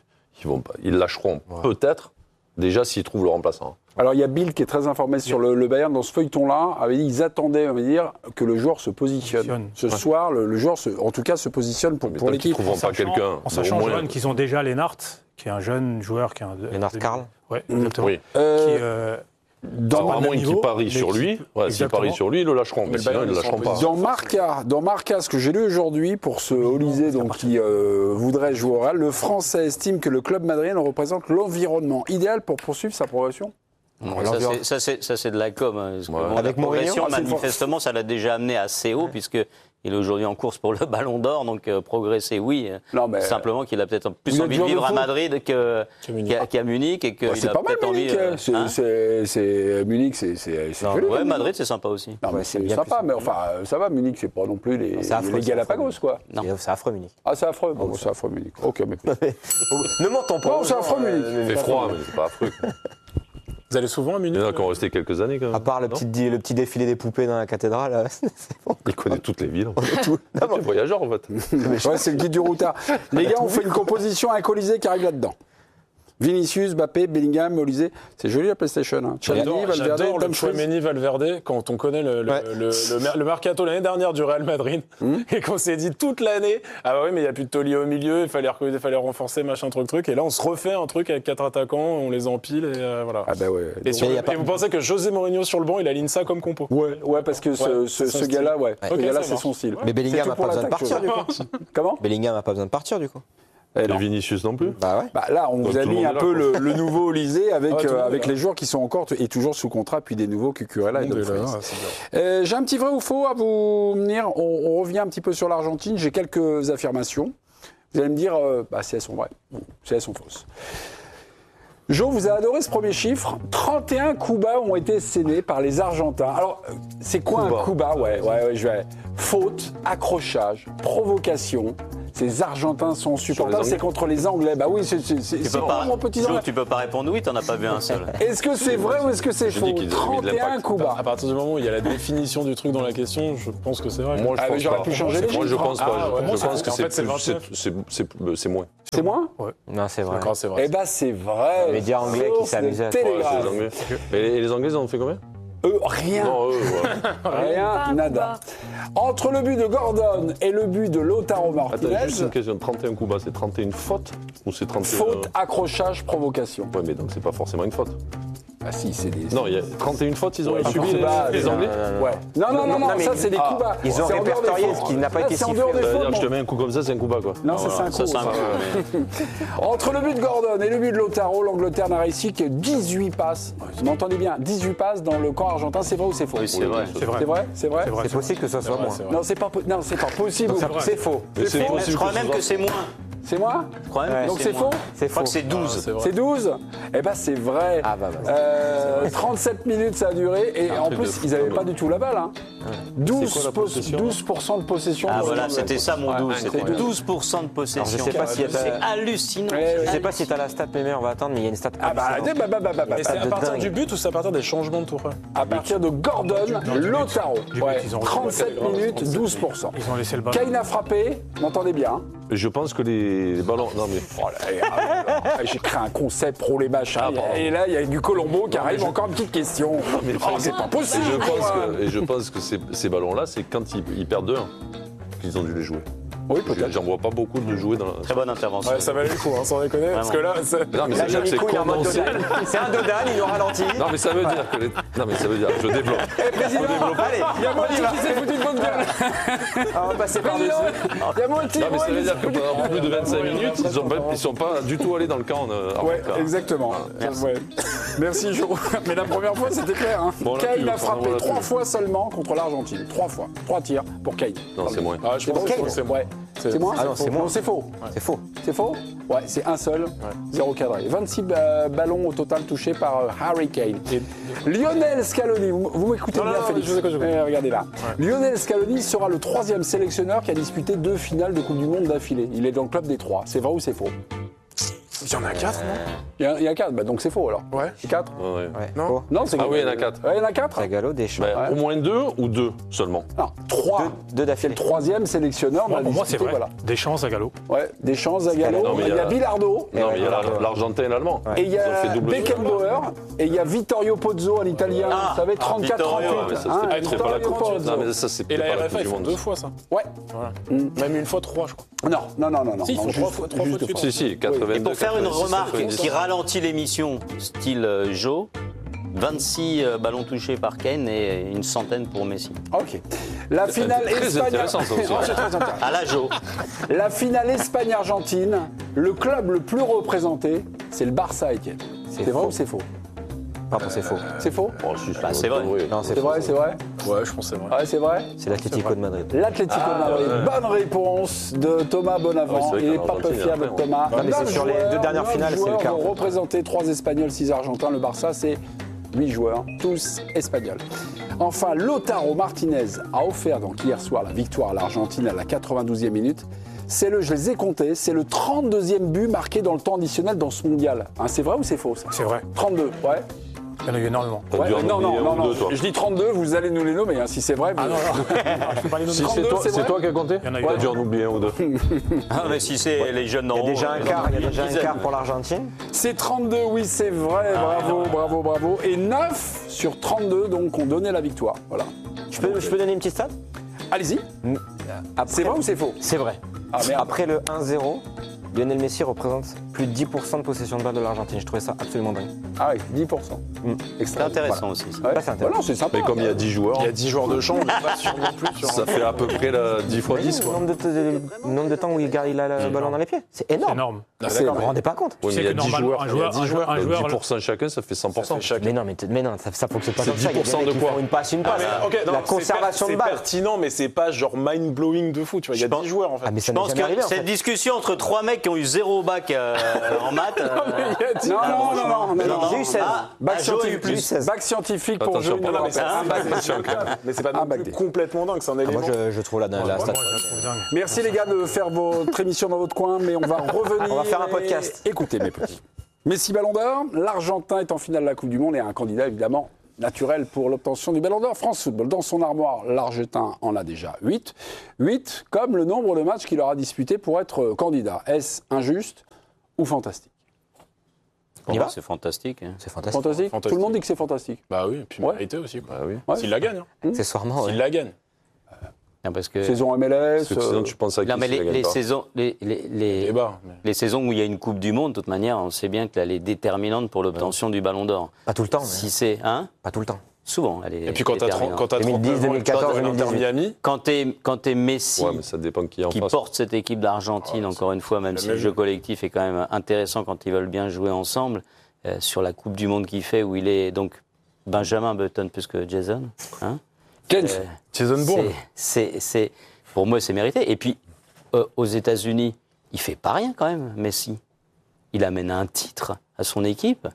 ils lâcheront peut-être, déjà s'ils trouvent le remplaçant. Alors il y a Bill qui est très informé sur le Bayern dans ce feuilleton-là. Ils attendaient, on va dire, que le joueur se positionne. Ce soir, le joueur, en tout cas, se positionne pour l'équipe. Ils ne trouveront pas quelqu'un. En sachant, Johan, qu'ils ont déjà Lennart, qui est un jeune joueur. Lennart Karl. Oui, exactement. Oui. Dans moins qui parie sur lui, s'il parie sur lui, ils le lâcheront. Mais sinon, ils ne le lâcheront pas. Dans Marca, ce que j'ai lu aujourd'hui pour ce Olysée qui voudrait jouer au Real, le Français estime que le club madrilène représente l'environnement idéal pour poursuivre sa progression. Ça, c'est de la com. Avec Mourinho, manifestement, ça l'a déjà amené assez haut, puisque il est aujourd'hui en course pour le Ballon d'Or, donc progresser, oui. Non, mais simplement qu'il a peut-être plus envie de vivre à Madrid qu'à Munich. Et qu'il c'est a pas mal, Munich. Munich, c'est joli. Ouais, Madrid, c'est sympa aussi. Non, mais c'est sympa, mais enfin, ça va, Munich, c'est pas non plus les Galapagos, quoi. C'est affreux, Munich. Ah, c'est affreux. Bon, c'est affreux, Munich. Ok, mais. Ne m'entends pas. Non, c'est affreux, Munich. Il fait froid, mais c'est pas affreux. Vous allez souvent à Munich? Il y en a qui ont resté quelques années quand même. À part le petit défilé des poupées dans la cathédrale, c'est bon. Il connaît toutes les villes. C'est voyageur en fait. Ouais, c'est le guide du routard. Les gars, on fait une composition avec Olysée qui arrive là-dedans. Vinicius, Mbappé, Bellingham, Olysée. C'est joli la PlayStation. Hein. J'adore le Tchouaméni, Valverde, quand on connaît le mercato l'année dernière du Real Madrid, et qu'on s'est dit toute l'année, ah ouais, mais il n'y a plus de taulier au milieu, il fallait renforcer, machin, truc. Et là, on se refait un truc avec 4 attaquants, on les empile, et voilà. Ah bah ouais. Et vous pensez que José Mourinho sur le banc, il aligne ça comme compo? Ouais, parce que ce gars-là, c'est son style. Mais Bellingham n'a pas besoin de partir, du coup. Comment? Bellingham n'a pas besoin de partir, du coup. Et Vinicius non plus. Bah là, on vous a mis un peu le nouveau Olysée avec les joueurs qui sont encore et toujours sous contrat, puis des nouveaux Cucurella et d'autres. J'ai un petit vrai ou faux à vous dire. On revient un petit peu sur l'Argentine. J'ai quelques affirmations. Vous allez me dire si elles sont vraies, si elles sont fausses. Jo, vous avez adoré ce premier chiffre. 31 coups bas ont été scellés par les Argentins. Alors, c'est quoi un coup bas? Ouais, je vais. Faute, accrochage, provocation. Ces Argentins sont supportables, c'est contre les Anglais. Bah oui, c'est vraiment petit Anglais. Tu peux pas répondre oui, t'en as pas vu un seul. Est-ce que c'est vrai ou est-ce que c'est faux? 31 coups bas. À partir du moment où il y a la définition du truc dans la question, je pense que c'est vrai. Moi, je pense j'aurais pu changer les chiffres. Moi, je pense pas. Je pense que c'est moins. C'est moins? Non, c'est vrai. C'est vrai. Eh ben, c'est vrai. Les médias anglais qui s'amusaient à faire. Et les Anglais, ils en ont fait combien? Rien. Non, rien, nada. Entre le but de Gordon et le but de Lautaro Martinez. Attends, juste une question. 31 coups bas, c'est 31 fautes ou c'est 31... Faute, accrochage, provocation. Ouais, mais donc c'est pas forcément une faute. Ah si, c'est des... Non, il y a 31 fautes, ils ont subi les Anglais. Ouais. Non, ça c'est des coups bas. Ils ont répertorié ce qui n'a pas été sifflé. C'est-à-dire que je te mets un coup comme ça, c'est un coup bas, quoi. Non, c'est un coup. Entre le but de Gordon et le but de Lautaro, l'Angleterre n'a réussi que 18 passes. Vous m'entendez bien, 18 passes dans le camp argentin, c'est vrai ou c'est faux? Oui, c'est vrai. C'est vrai. C'est possible que ça soit moins. Non, c'est pas possible. C'est faux. Je crois même que c'est moins. C'est moi? Je crois même que Donc c'est moins. faux? C'est Je crois faux. que c'est 12. C'est 12? Eh ben c'est vrai. Ah bah, 37 minutes ça a duré et en truc de plus fou, ils n'avaient quand pas même. du tout la balle. Hein. 12% de possession. Ah pour voilà, le- c'était ça mon 12. C'était incroyable. 12% de possession. Alors, je sais pas si elle C'est t'a- hallucinant. Ouais, Je sais pas si t'as la stat, mais on va attendre, mais il y a une stat. Ah bah, hallucinante. Et c'est à de partir dingue. du but ou c'est à partir des changements de tour? à partir de Gordon, Lautaro. Du but, Ouais, ils ont 37 minutes, 12%. Ils ont laissé le ballon. Kane a frappé, vous m'entendez bien. Hein. Je pense que les ballons. Non, mais. Oh là, j'ai créé un concept pro les machins. Ah, pardon. Et là, il y a du Colombo qui arrive. Encore une petite question. mais Oh, c'est pas possible. je pense que ces ballons-là, c'est quand ils perdent 2-1 qu'ils ont dû les jouer. Oui, peut-être. J'en vois pas beaucoup de jouer dans la. Très bonne intervention. Ouais, ça valait le coup, hein, sans déconner. Parce que là, Non, mais ça Là, veut dire que c'est Nico, il est en mode condensé. Dodan. C'est un Dodan, il nous ralentit. Non, mais ça veut dire que. Non, mais ça veut dire. Je développe. Président, allez, il y a Monty qui s'est foutu de votre gueule. On va passer par-dessus. Président, il y a Monty. Non, mais ça veut dire que pendant plus de 25 minutes, ils sont pas du tout allés dans le camp. Ouais, exactement. Ouais. Merci, Jo. Mais la première fois, c'était clair. Hein. Bon, là, Kane tu a veux frappé prendre 3 la fois seulement contre l'Argentine. 3 fois. 3 tirs pour Kane. Non, c'est moins. Ah, je pense que c'est moi. Ouais. C'est moi? Ah non, c'est moi. Non, c'est faux. C'est faux. C'est faux? Ouais, c'est un seul. 0 cadré. 26 ballons au total touchés par Harry Kane. Lionel Scaloni, vous m'écoutez Non, bien, non, Félix? je vous écoute. Regardez là. Lionel Scaloni sera le 3e sélectionneur qui a disputé 2 finales de Coupe du Monde d'affilée. Il est dans le club des 3. C'est vrai ou c'est faux? Il y en a 4, non? Il y a 4, bah donc c'est faux alors. Ouais. 4? Ouais. Ouais. Non. Faux. Non, c'est Ah oui, il y en a 4. Ouais, il y en a 4? Zagallo, Deschamps. Ben, au moins 2 ou 2 seulement. Non, 3. Deux C'est le d'affilée. 3e sélectionneur. Moi, dans la pour moi, c'est discipline, vrai. Voilà. Deschamps, Zagallo. Ouais, Deschamps, Zagallo, Non, mais il y a Bilardo. Non, mais il y a l'Argentin et l'Allemand. Et il y Ils ont fait a double Beckenbauer, et il y a Vittorio Pozzo, un Italien, vous savez, 34-38. Vittorio, ouais, mais ça, c'est pas Vittorio la Coupe du Monde. Pozzo. Non, mais ça, c'est Et pas la la RFA, Coupe ils du font monde. 2 fois ça. Ouais. Voilà. Même une fois 3, je crois. Non. Si, ils font juste- 3 fois juste de suite. Si, si, 82. Et pour faire une 86, remarque 90. qui ralentit l'émission, style Joe, 26 ballons touchés par Kane et une centaine pour Messi. Ok. La finale Très Espagne. intéressant, ça aussi. Oh, c'est très intéressant. À la Joe. La finale Espagne-Argentine, le club le plus représenté, c'est le Barça, Etienne. C'est vrai faux. ou c'est faux? Pardon, c'est faux. C'est faux? Oh, si, Bah, c'est vrai. oui. Non, c'est C'est faux. vrai, c'est vrai? Ouais, je pense que c'est vrai. Ouais, c'est vrai? C'est l'Atlético de Madrid. L'Atlético de Madrid. Bonne réponse de Thomas Bonavent. Ah oui, c'est vrai Il n'est qu'en pas peu Argentine, fiable, après, Thomas. Non, mais c'est 9 sur les joueurs, 2 dernières 9 finales, c'est le joueurs cas, en vont fait. représenter 3 Espagnols, 6 Argentins. Le Barça, c'est 8 joueurs, tous espagnols. Enfin, Lautaro Martinez a offert donc hier soir la victoire à l'Argentine à la 92e minute. Je les ai comptés, c'est le 32e but marqué dans le temps additionnel dans ce mondial. Hein, c'est vrai ou c'est faux ça? C'est vrai. 32, ouais. Il y en a eu énormément. T'as dû en non, oublier non, un ou non, deux, toi. je dis 32, vous allez nous les nommer, hein, si c'est vrai. Ah non, non. Je peux pas les nommer. Si c'est 32, toi, c'est c'est vrai toi qui as compté Il y en a eu T'as deux. dû en oublier un ou deux. Ah, mais si c'est les jeunes Il y a déjà un quart, il y a déjà un dizaine. quart pour l'Argentine. C'est 32, oui, c'est vrai, bravo. Et 9 sur 32, donc, ont donné la victoire. Voilà. Je peux donner une petite stat? Allez-y. C'est vrai ou c'est faux? C'est vrai. Ah, merde. Après le 1-0, Lionel Messi représente plus de 10% de possession de balle de l'Argentine. Je trouvais ça absolument dingue. Ah oui, 10%. C'est Extra. intéressant aussi. Ça. Ouais. Là, c'est intéressant. Voilà, c'est sympa. Mais comme il y a 10 joueurs, Il y a 10 joueurs de champ, on n'est pas sûr non plus sur ça fait à peu près 10 fois 10, Le quoi. nombre de temps où il a le ballon dans les pieds. C'est C'est énorme. énorme. Vous vous rendez pas compte? Oui, Tu mais il y sais a que 10 normalement, joueurs. un Il y a 10 joueurs. un joueur- 10% chacun, ça fait 100%. Mais non, ça fonctionne pas C'est comme ça. Il y a 10% des de mecs qui quoi? font une passe, Ok, non, La conservation de c'est balle. pertinent, mais c'est pas genre mind-blowing de fou. Tu vois, il y a 10 joueurs en fait. Ah, mais ça Je n'est pense jamais arrivé, que en fait. cette discussion entre 3 mecs qui ont eu 0 bac en maths. Non, J'ai eu 16. Bac Joe a eu scientifique, plus. bac scientifique pour Attention, Joe. non, Non, mais c'est un bac, mais c'est pas Un non bac plus D. complètement dingue, c'est un Ah, élément. moi, je trouve la Moi, stat. je la trouve dingue. Merci les gars de faire votre émission dans votre coin, mais on va revenir. On va faire un et podcast. Écoutez mes petits. Messi Ballon d'Or, l'Argentin est en finale de la Coupe du Monde et a un candidat évidemment naturel pour l'obtention du Ballon d'Or. France Football, dans son armoire, l'Argentin en a déjà 8. 8 comme le nombre de matchs qu'il aura disputé pour être candidat. Est-ce injuste ou fantastique? On y va? C'est fantastique. hein. C'est fantastique. Fantastique. Tout le monde dit que c'est fantastique. Bah oui, et puis Ouais. mérité aussi. Quoi. Bah oui. Ouais. S'il la gagne. Hein. Accessoirement, ouais. S'il la gagne. Non, parce que Saison MLS. Parce que sinon, tu penses à qui non, mais s'il la gagne les pas saisons, Et bah, mais- les saisons où il y a une Coupe du Monde, de toute manière, on sait bien qu'elle est déterminante pour l'obtention du Ballon d'Or. Pas tout le temps, mais Si c'est pas tout le temps. souvent, elle est Et puis quand t'as 30 déterminante. 2010, 2014, Inter 2018. Miami, Quand t'es Messi, Ouais, mais ça dépend qui est en qui face. porte cette équipe d'Argentine, encore une fois, même la si même le jeu vie. collectif est quand même intéressant quand ils veulent bien jouer ensemble, sur la Coupe du Monde qu'il fait, où il est donc Benjamin Button plus que Jason. Hein, Kent. Jason Bourne. pour moi, c'est mérité. Et puis, aux États-Unis, il fait pas rien quand même, Messi. Il amène un titre à son équipe.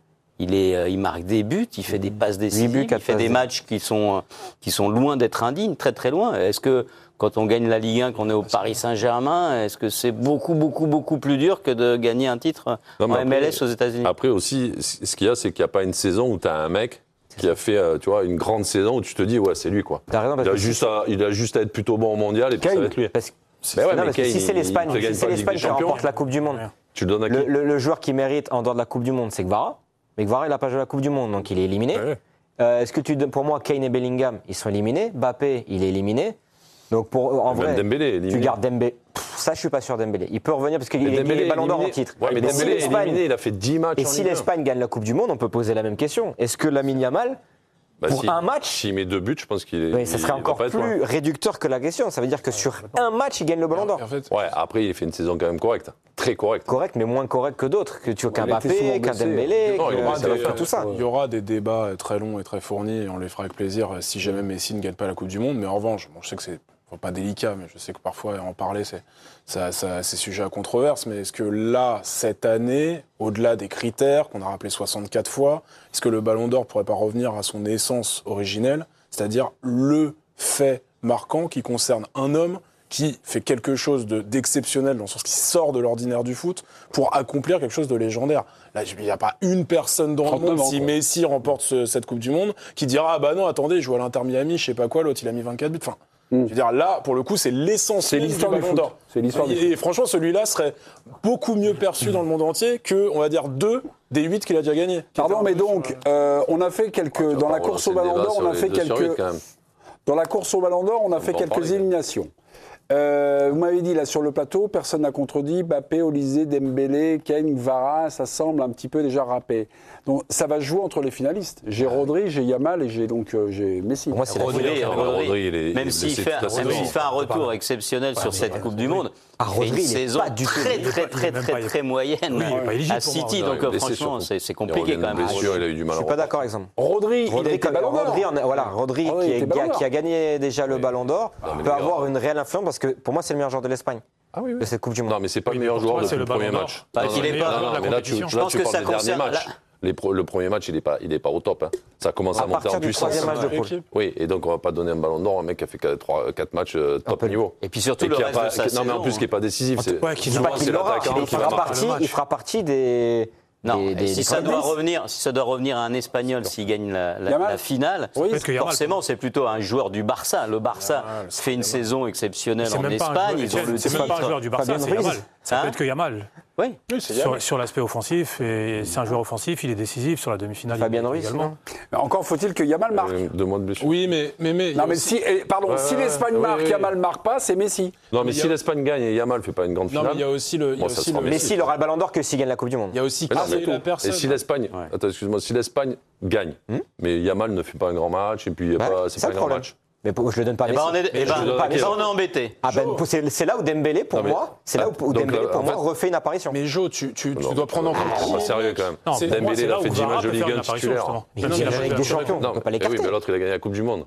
Il marque des buts, il fait des passes décisives, il fait des matchs qui sont loin d'être indignes, très très loin. Est-ce que quand on gagne la Ligue 1, qu'on est au Paris Saint-Germain, est-ce que c'est beaucoup plus dur que de gagner un titre en MLS aux États-Unis? Après aussi, ce qu'il y a, c'est qu'il n'y a pas une saison où tu as un mec qui a fait une grande saison où tu te dis, ouais, c'est lui, quoi. T'as raison, parce il a juste à être plutôt bon au mondial et puis ça va être lui. Parce que si c'est l'Espagne qui remporte la Coupe du Monde, tu le donnes à qui? Le joueur qui mérite en dehors de la Coupe du Monde, c'est Kvara. Mais Kvara, il n'a pas joué la Coupe du Monde, donc il est éliminé. Est-ce que pour moi, Kane et Bellingham, ils sont éliminés. Mbappé, il est éliminé. Donc en vrai, Dembélé, tu gardes Dembélé. Ça, je suis pas sûr Dembélé. Il peut revenir parce qu'il est Ballon d'Or en titre. Ouais, mais Dembélé est éliminé, il a fait 10 matchs. Et si l'Espagne gagne la Coupe du Monde, on peut poser la même question. Est-ce que Lamine Yamal, pour un match, s'il met 2 buts, je pense qu'il est. Oui, ça serait encore plus réducteur que la question. Ça veut dire que sur un match, il gagne le Ballon d'Or. Ouais, après, il fait une saison quand même correcte. Très correcte. Correct, mais moins correct que d'autres. Qu'un Mbappé, qu'un Dembélé, tout ça. Il y aura des débats très longs et très fournis, et on les fera avec plaisir si jamais Messi ne gagne pas la Coupe du Monde. Mais en revanche, je sais que c'est pas délicat, mais je sais que parfois en parler, c'est sujet à controverse. Mais est-ce que là, cette année, au-delà des critères qu'on a rappelés 64 fois, est-ce que le Ballon d'Or pourrait pas revenir à son essence originelle, c'est-à-dire le fait marquant qui concerne un homme qui fait quelque chose d'exceptionnel, dans le sens qui sort de l'ordinaire du foot, pour accomplir quelque chose de légendaire. Là, il n'y a pas une personne dans le monde, si Messi remporte cette Coupe du Monde, qui dira « Ah bah non, attendez, il joue à l'Inter Miami, je sais pas quoi, l'autre il a mis 24 buts ». Enfin, je veux dire, là, pour le coup, c'est l'essence du Ballon d'Or. C'est l'histoire du foot. Et franchement, celui-là serait beaucoup mieux perçu dans le monde entier que, on va dire, 2 des 8 qu'il a déjà gagnés. Pardon, mais donc, on a fait quelques... Dans la course au Ballon d'Or, on a fait quelques... Dans la course au Ballon d'Or, on a fait quelques éliminations. Vous m'avez dit là sur le plateau, personne n'a contredit, Mbappé, Olysée, Dembélé, Kane, Kvara, ça semble un petit peu déjà râpé. Donc ça va jouer entre les finalistes. J'ai Rodri, j'ai Yamal et j'ai Messi. Moi, c'est Rodri. Même s'il fait un retour exceptionnel sur cette Coupe du Monde, il fait une saison très moyenne à City. Donc franchement, c'est compliqué quand même. Il a eu du mal. Je suis pas d'accord, exemple. Rodri qui a gagné déjà le Ballon d'Or, peut avoir une réelle influence parce que pour moi, c'est le meilleur joueur de l'Espagne. De cette Coupe du Monde. Non, mais c'est pas le meilleur joueur depuis le premier match. Mais là, tu parles des derniers matchs. Le premier match, il est pas au top. Hein. Ça commence à monter en puissance. Oui, et donc on va pas donner un Ballon d'Or à un mec qui a fait 4 matchs top niveau. Et puis surtout le reste de sa saison. Non, mais en plus qui est pas décisif. Il fera partie des... Non, si ça doit revenir à un Espagnol s'il gagne la finale, forcément c'est plutôt un joueur du Barça. Le Barça fait une saison exceptionnelle en Espagne. C'est même pas un joueur du Barça, c'est Yamal. Ça peut être que Yamal. Oui, sur l'aspect offensif, et c'est un joueur offensif, il est décisif sur la demi-finale. Fabien Ruiz également. Encore faut-il que Yamal marque. 2 mois de blessure. Oui, mais non, mais si l'Espagne marque, Yamal marque pas, c'est Messi. Non, mais si l'Espagne gagne et Yamal fait pas une grande finale. Non, mais il y a aussi le. Messi, il aura le Ballon d'or que s'il gagne la Coupe du Monde. Il y a aussi la personne. Et si l'Espagne, attends, excuse-moi, si l'Espagne gagne, mais Yamal ne fait pas un grand match et puis c'est pas un grand match. Mais je le donne pas à Messi. On est embêté. C'est là où Dembélé, pour moi, refait une apparition. Mais Jo, tu dois prendre en compte. Pas sérieux quand même. Dembélé, il a fait 10 matchs de Ligue 1 titulaire. Il a avec des champions, on ne peut pas l'écarter. Oui, mais l'autre, il a gagné la Coupe du Monde.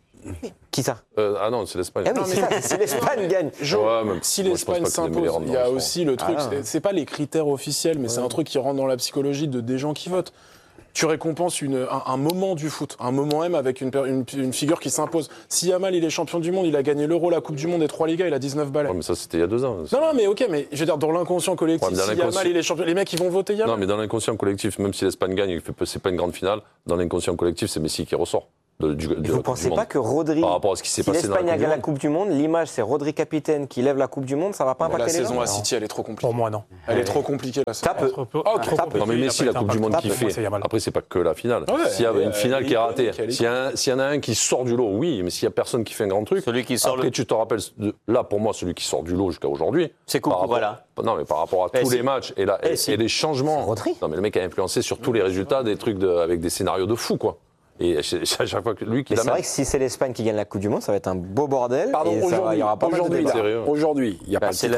Qui ça? Ah non, c'est l'Espagne. Si l'Espagne gagne. Si l'Espagne s'impose, il y a aussi le truc, c'est pas les critères officiels, mais c'est un truc qui rentre dans la psychologie des gens qui votent. Tu récompenses un moment du foot, un moment M avec une figure qui s'impose. Si Yamal, il est champion du monde, il a gagné l'Euro, la Coupe du Monde et 3 Ligas, il a 19 balais. Ouais, mais ça, c'était il y a 2 ans. Non, mais ok, mais je veux dire, dans l'inconscient collectif, si Yamal, il est champion, les mecs, ils vont voter Yamal. Non, mais dans l'inconscient collectif, même si l'Espagne gagne, c'est pas une grande finale, dans l'inconscient collectif, c'est Messi qui ressort. Vous ne pensez pas que Rodri, par rapport à ce qui s'est passé l'Espagne gagne la Coupe du Monde, l'image c'est Rodri capitaine qui lève la Coupe du Monde, ça va pas impacter les gens? La saison à City, elle est trop compliquée. Pour moi, non. Elle est trop compliquée, la saison. Ça peut. Non, mais Messi, la Coupe du Monde qu'il fait, après, c'est pas que la finale. S'il y a une finale qui est ratée, s'il y en a un qui sort du lot, oui, mais s'il y a personne qui fait un grand truc, après, tu te rappelles, là, pour moi, celui qui sort du lot jusqu'à aujourd'hui. C'est cool, voilà. Non, mais par rapport à tous les matchs et les changements. Non, mais le mec a influencé sur tous les résultats des trucs avec des scénarios de fou, quoi. Et à chaque fois que lui qui c'est vrai que si c'est l'Espagne qui gagne la Coupe du Monde, ça va être un beau bordel. Pardon, aujourd'hui, il n'y a pas de c'est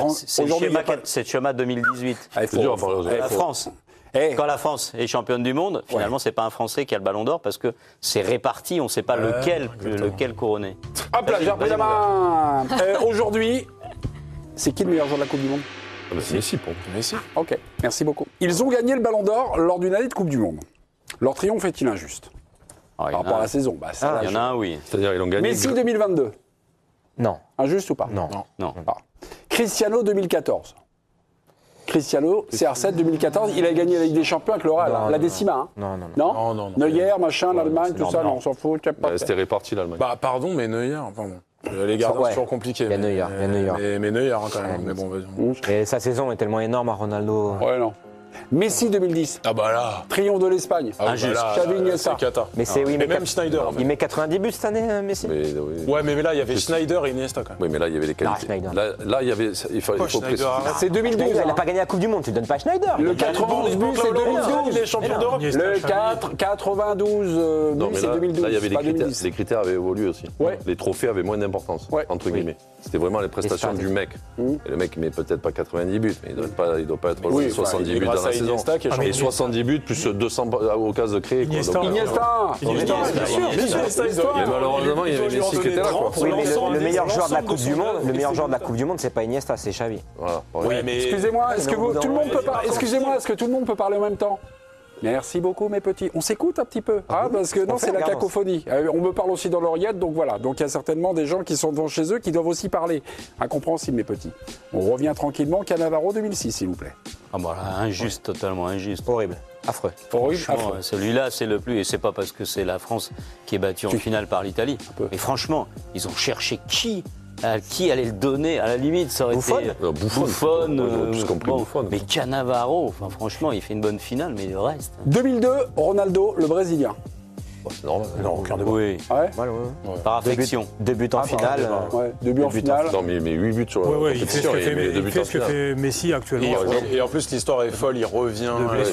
le schéma 2018. La France. Quand la France est championne du monde, finalement, c'est pas un Français qui a le Ballon d'Or parce que c'est réparti, on ne sait pas lequel couronner. Hop là, j'ai repris la main. Aujourd'hui, c'est qui le meilleur joueur de la Coupe du Monde? C'est Messi pour moi. Messi. Ok, merci beaucoup. Ils ont gagné le Ballon d'Or lors d'une année de Coupe du Monde. Leur triomphe est-il injuste par rapport à la saison? Il y en a un, oui. C'est-à-dire, ils ont gagné. Messi 2022. Non. Injuste ou pas? Non. Ah. Cristiano 2014. Cristiano, CR7 2014, il a gagné la Ligue des Champions avec le Real, la décima. Hein. Non. Neuer, machin, l'Allemagne, tout ça, non, on s'en fout. C'était réparti l'Allemagne. Bah, pardon, mais Neuer, enfin bon. Les gardiens, c'est toujours compliqué. Il y a Neuer. Mais Neuer, hein, quand même. Mais bon, vas-y. Et sa saison est tellement énorme à Ronaldo. Ouais, non. Messi 2010. Ah bah là. Triomphe de l'Espagne. Injuste. Xavi Iniesta. C'est cata. Mais c'est oui, mais même Schneider. Il met 90 buts cette année, Messi. Ouais, mais là, il y avait Schneider et Iniesta quand même. Oui, mais là, il y avait les qualités. Schneider. Là, il y avait. Il faut préciser. C'est 2012. Il n'a pas gagné la Coupe du Monde, tu ne donnes pas à Schneider. Le 92 buts, c'est 2012. Il est champion d'Europe. Le 92 Non, buts, mais c'est là, 2012. il y avait des pas critères. 2010. Les critères avaient évolué aussi. Ouais. Les trophées avaient moins d'importance, entre guillemets. C'était vraiment les prestations du mec. Et le mec, il met peut-être pas 90 buts, mais il doit pas être loin de 70 buts dans la saison. Et 70 buts plus 200 occasions de créer. Iniesta. Mais malheureusement, il y avait Messi qui était là. Oui, mais le meilleur joueur de la Coupe du Monde, c'est pas Iniesta, c'est Xavi. Voilà. Excusez-moi, est-ce que tout le monde peut parler? Excusez-moi, est-ce que tout le monde peut parler en même temps? Merci beaucoup, mes petits. On s'écoute un petit peu, parce que non, c'est la cacophonie. On me parle aussi dans l'oreillette, donc voilà. Donc il y a certainement des gens qui sont devant chez eux qui doivent aussi parler. Incompréhensible, mes petits. On revient tranquillement. Cannavaro 2006, s'il vous plaît. Ah bah là, injuste, totalement injuste. Horrible. Affreux. Franchement, celui-là, c'est le plus. Et c'est pas parce que c'est la France qui est battue en finale par l'Italie. Mais franchement, ils ont cherché qui allait le donner. À la limite, ça aurait été Buffon. Tous compris Buffon. Mais Cannavaro, enfin, franchement, il fait une bonne finale, mais le reste. 2002, Ronaldo, le Brésilien. C'est normal. Non, aucun débat. Oui, par affection. Deux buts en finale. Deux buts en finale. Non, mais 8 buts sur la compétition. Il fait ce que fait Messi actuellement. Et en plus, l'histoire est folle, il revient.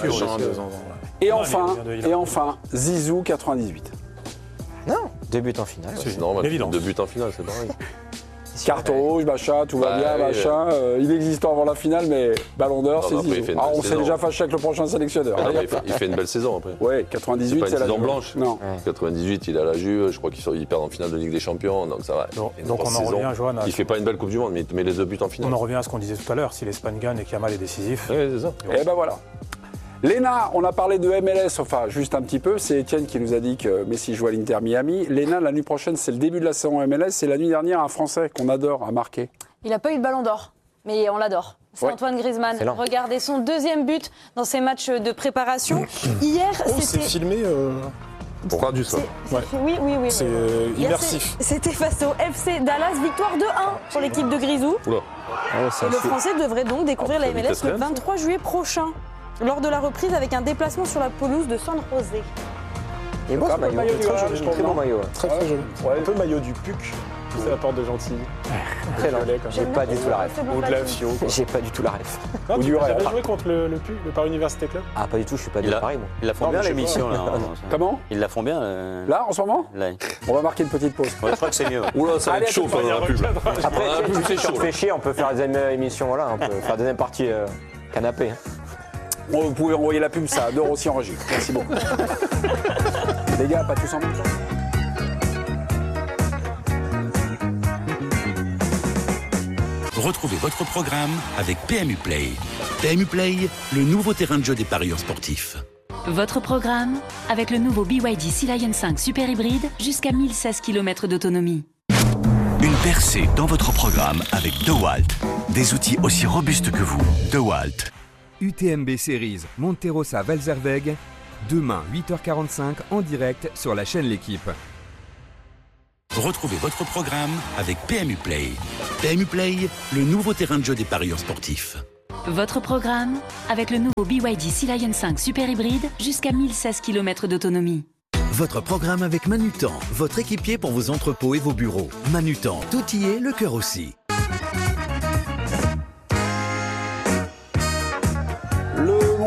Et enfin, Zizou 98. Non, 2 buts en finale. C'est normal. Évident. 2 buts en finale, c'est pareil. Carton rouge, machin, tout va bien, machin. Inexistant avant la finale, mais Ballon d'Or, c'est Zizou. On s'est déjà fâché avec le prochain sélectionneur. Il fait une belle saison après. Ouais, 98, c'est pas une la saison blanche. Non. 98, il a la Juve, je crois qu'ils perdent en finale de Ligue des Champions, donc ça va. Donc on en revient, Johan. Il fait pas une belle Coupe du Monde, mais il met les 2 buts en finale. On en revient à ce qu'on disait tout à l'heure. Si l'Espagne gagne et qu'Yamal est décisif. Oui, c'est ça. Et ben voilà. Léna, on a parlé de MLS, enfin juste un petit peu, c'est Étienne qui nous a dit que Messi joue à l'Inter Miami. Léna, la nuit prochaine, c'est le début de la saison MLS, et la nuit dernière, un Français qu'on adore a marqué. Il n'a pas eu de ballon d'or, mais on l'adore. C'est Antoine Griezmann. Regardez son deuxième but dans ses matchs de préparation. Hier, c'est filmé. On traduit ça. Oui. C'est immersif. C'était face au FC Dallas, victoire 2-1 pour l'équipe de Grisou. Et le Français devrait donc découvrir la MLS le 23 juillet prochain, lors de la reprise avec un déplacement sur la pelouse de San José. Et bon, ce maillot, très bon maillot. Très joli. Un peu maillot du PUC. C'est la porte de Gentilly. Très lent. J'ai pas du tout la ref. Ou de la FIO. J'ai pas du tout la ref. Ou du Real. Tu avais joué contre le PUC, le Paris Université Club? Ah, pas du tout, je suis pas de Paris, moi. Ils la font bien l'émission, là. Comment? Ils la font bien. Là, en ce moment? Là. On va marquer une petite pause. Ouais, je crois que c'est mieux. Oula, ça va être chaud pendant la pub. Après, tu fais chier, on peut faire la deuxième émission, voilà, on peut faire la deuxième partie canapé. Vous pouvez envoyer la pub, ça adore aussi en régie. Merci beaucoup. Les gars, pas tous en même temps. Retrouvez votre programme avec PMU Play. PMU Play, le nouveau terrain de jeu des parieurs sportifs. Votre programme avec le nouveau BYD Sea Lion 5 Super Hybride jusqu'à 1016 km d'autonomie. Une percée dans votre programme avec DeWalt. Des outils aussi robustes que vous. DeWalt. UTMB Series Monterosa Valzerweg, demain 8h45 en direct sur la chaîne L'Équipe. Retrouvez votre programme avec PMU Play. PMU Play, le nouveau terrain de jeu des parieurs sportifs. Votre programme avec le nouveau BYD Sea Lion 5 Super Hybride jusqu'à 1016 km d'autonomie. Votre programme avec Manutan, votre équipier pour vos entrepôts et vos bureaux. Manutan, tout y est, le cœur aussi.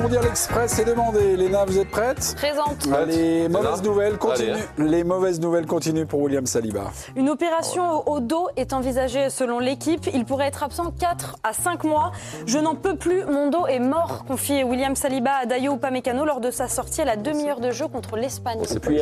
Mondial Express est demandé. Léna, vous êtes prête ? Présente. Les mauvaises nouvelles continuent. Les mauvaises nouvelles continuent pour William Saliba. Une opération au dos est envisagée selon l'équipe. Il pourrait être absent 4 à 5 mois. Je n'en peux plus, mon dos est mort, confie William Saliba à Dayo Upamecano lors de sa sortie à la demi-heure de jeu contre l'Espagne. Et puis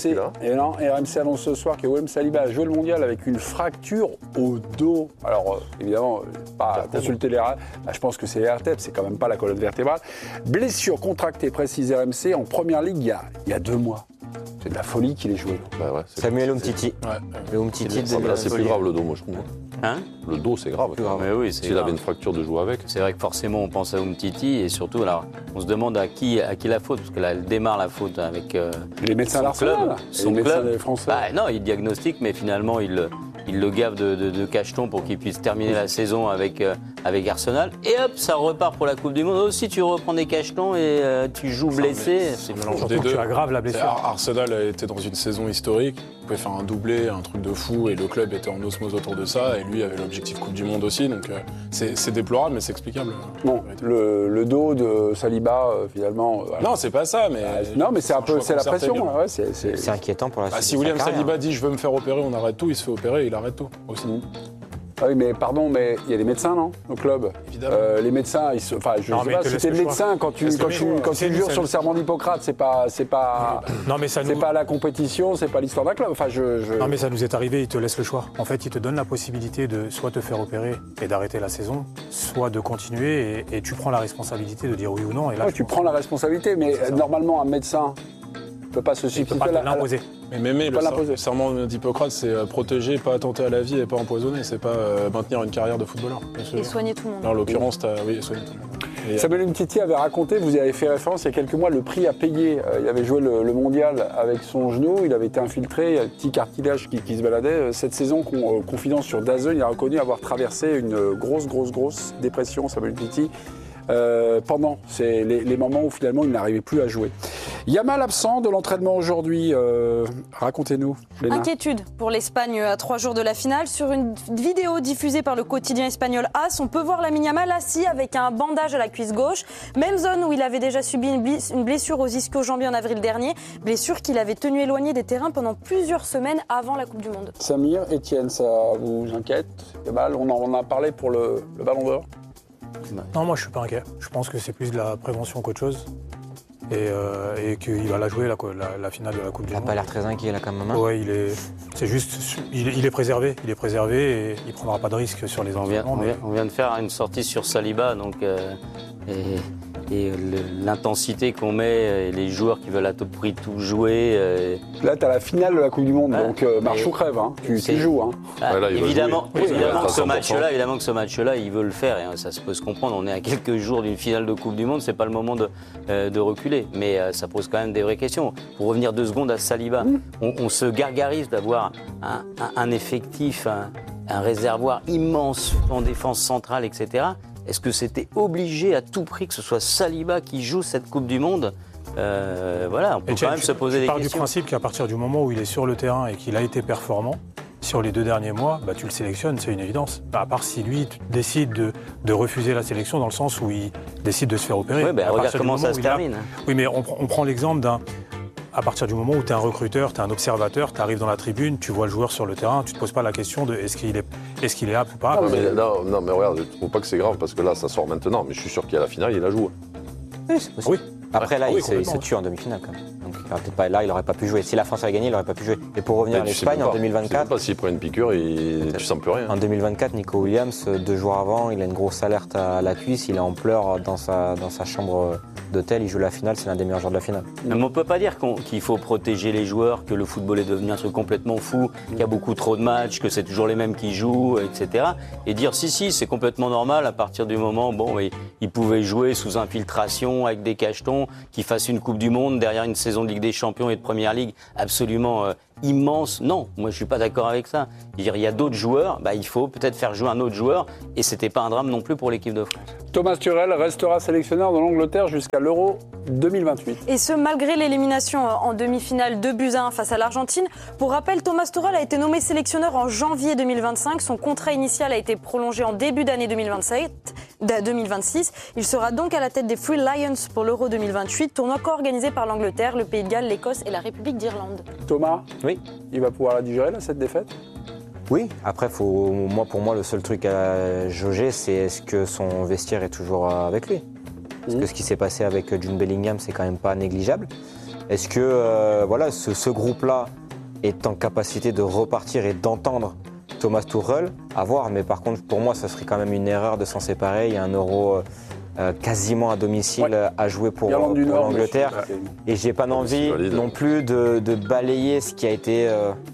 RMC annonce ce soir que William Saliba a joué le mondial avec une fracture au dos. Alors évidemment, pas consulter les je pense que c'est les vertèbres, c'est quand même pas la colonne vertébrale. Blessure contractée, précise RMC, en première ligue il y a 2 mois. C'est de la folie qu'il ait joué. Samuel Umtiti. Le Umtiti. C'est plus grave le dos, moi je trouve. Le dos, c'est grave. Mais oui, s'il avait une fracture de jouer avec. C'est vrai que forcément, on pense à Umtiti et surtout, alors, on se demande à qui la faute, parce que là, elle démarre la faute avec les médecins d'Arsenal, son club. Français. Non, il diagnostique, mais finalement, il le gave de cachetons pour qu'il puisse terminer la saison avec Arsenal. Et hop, ça repart pour la Coupe du Monde. Aussi, tu reprends des cachetons et tu joues blessé. C'est mélange des deux. Tu aggraves la blessure. Arsenal était dans une saison historique. Il pouvait faire un doublé, un truc de fou, et le club était en osmose autour de ça. Et lui avait l'objectif Coupe du Monde aussi. Donc c'est déplorable, mais c'est explicable. Bon, le dos de Saliba, finalement. Non, c'est pas ça, mais. Non, mais c'est un peu, c'est la pression. C'est inquiétant pour la suite. Si William Saliba dit je veux me faire opérer, on arrête tout, il se fait opérer, il arrête tout aussi. Ah oui, mais pardon, mais il y a des médecins, non, au club. Évidemment. Les médecins, je sais pas, c'était le médecin quand tu jures sur le serment d'Hippocrate, c'est pas la compétition, c'est pas l'histoire d'un club. Enfin, Non, mais ça nous est arrivé, il te laisse le choix. En fait, il te donne la possibilité de soit te faire opérer et d'arrêter la saison, soit de continuer et tu prends la responsabilité de dire oui ou non. Et là, tu prends la responsabilité, mais normalement, un médecin ne peut pas se substituer à l'imposer. Mais le serment d'Hippocrate, c'est protéger, pas attenter à la vie et pas empoisonner. C'est pas maintenir une carrière de footballeur. Et soigner tout le monde. En l'occurrence, soigner tout le monde. Samuel Umtiti avait raconté, vous y avez fait référence il y a quelques mois, le prix à payer. Il avait joué le mondial avec son genou, il avait été infiltré, il y a un petit cartilage qui se baladait. Cette saison, confidence sur DAZN, il a reconnu avoir traversé une grosse dépression, Samuel Umtiti. Pendant les moments où finalement il n'arrivait plus à jouer. Yamal absent de l'entraînement aujourd'hui, racontez-nous. Léna. Inquiétude pour l'Espagne à 3 jours de la finale. Sur une vidéo diffusée par le quotidien espagnol AS, on peut voir Lamine Yamal assis avec un bandage à la cuisse gauche. Même zone où il avait déjà subi une blessure aux ischio-jambiers en avril dernier. Blessure qu'il avait tenu éloignée des terrains pendant plusieurs semaines avant la Coupe du Monde. Samir, Etienne, ça vous inquiète ? Yamal, on en a parlé pour le Ballon d'Or ? Non, moi je suis pas inquiet. Je pense que c'est plus de la prévention qu'autre chose. Et qu'il va la jouer la finale de la Coupe du Monde. Il n'a pas l'air très inquiet là quand même. Ouais, il est préservé. Il est préservé et il ne prendra pas de risque sur les environnements. On vient de faire une sortie sur Saliba, donc et l'intensité qu'on met, et les joueurs qui veulent à tout prix tout jouer. Là, tu as la finale de la Coupe du Monde, donc marche ou crève, hein. Tu joues. Hein. Évidemment que ce match-là, il veut le faire, et ça se peut se comprendre. On est à quelques jours d'une finale de Coupe du Monde, c'est pas le moment de reculer. Mais ça pose quand même des vraies questions. Pour revenir 2 secondes à Saliba, on se gargarise d'avoir un effectif, un réservoir immense en défense centrale, etc. Est-ce que c'était obligé à tout prix que ce soit Saliba qui joue cette Coupe du Monde ? On peut quand même se poser des questions. Tu pars du principe qu'à partir du moment où il est sur le terrain et qu'il a été performant, sur les 2 derniers mois, tu le sélectionnes, c'est une évidence. À part si lui décide de refuser la sélection dans le sens où il décide de se faire opérer. Oui, regarde comment ça se termine. Oui, mais on prend l'exemple à partir du moment où tu es un recruteur, tu es un observateur, tu arrives dans la tribune, tu vois le joueur sur le terrain, tu ne te poses pas la question de est-ce qu'il est apte ou pas. Non, mais regarde, je ne trouve pas que c'est grave parce que là, ça sort maintenant, mais je suis sûr qu'il y a la finale, il la joue. Oui, c'est possible. Oui. Après, là, il se tue en demi-finale quand même. Donc, il n'aurait pas pu jouer. Si la France avait gagné, il n'aurait pas pu jouer. Et pour revenir à l'Espagne, en 2024. Je sais pas s'il prend une piqûre, tu sens plus rien. En 2024, Nico Williams, 2 jours avant, il a une grosse alerte à la cuisse, il est en pleurs dans sa chambre d'hôtel, il joue la finale, c'est l'un des meilleurs joueurs de la finale. Mais on ne peut pas dire qu'il faut protéger les joueurs, que le football est devenu un truc complètement fou, qu'il y a beaucoup trop de matchs, que c'est toujours les mêmes qui jouent, etc. Et dire si, c'est complètement normal à partir du moment où ils pouvaient jouer sous infiltration avec des cachetons, qu'ils fassent une Coupe du Monde derrière une saison de Ligue des Champions et de Première Ligue absolument immense. Non, moi je ne suis pas d'accord avec ça. Il y a d'autres joueurs, il faut peut-être faire jouer un autre joueur et ce n'était pas un drame non plus pour l'équipe de France. Thomas Tuchel restera sélectionneur de l'Angleterre jusqu'à l'Euro 2028. Et ce, malgré l'élimination en demi-finale 2-1 face à l'Argentine. Pour rappel, Thomas Tuchel a été nommé sélectionneur en janvier 2025. Son contrat initial a été prolongé en début d'année 2026. Il sera donc à la tête des Three Lions pour l'Euro 2028, tournoi co-organisé par l'Angleterre, le Pays de Galles, l'Écosse et la République d'Irlande. Thomas, Oui. il va pouvoir la digérer, là, cette défaite? Oui, après, pour moi, le seul truc à jauger, c'est est-ce que son vestiaire est toujours avec lui. Parce que ce qui s'est passé avec Jude Bellingham, c'est quand même pas négligeable. Est-ce que ce groupe-là est en capacité de repartir et d'entendre Thomas Tuchel? À voir, mais par contre, pour moi, ça serait quand même une erreur de s'en séparer. Il y a un Euro quasiment à domicile à jouer pour l'Angleterre. Et j'ai pas envie non plus de balayer ce qui a été...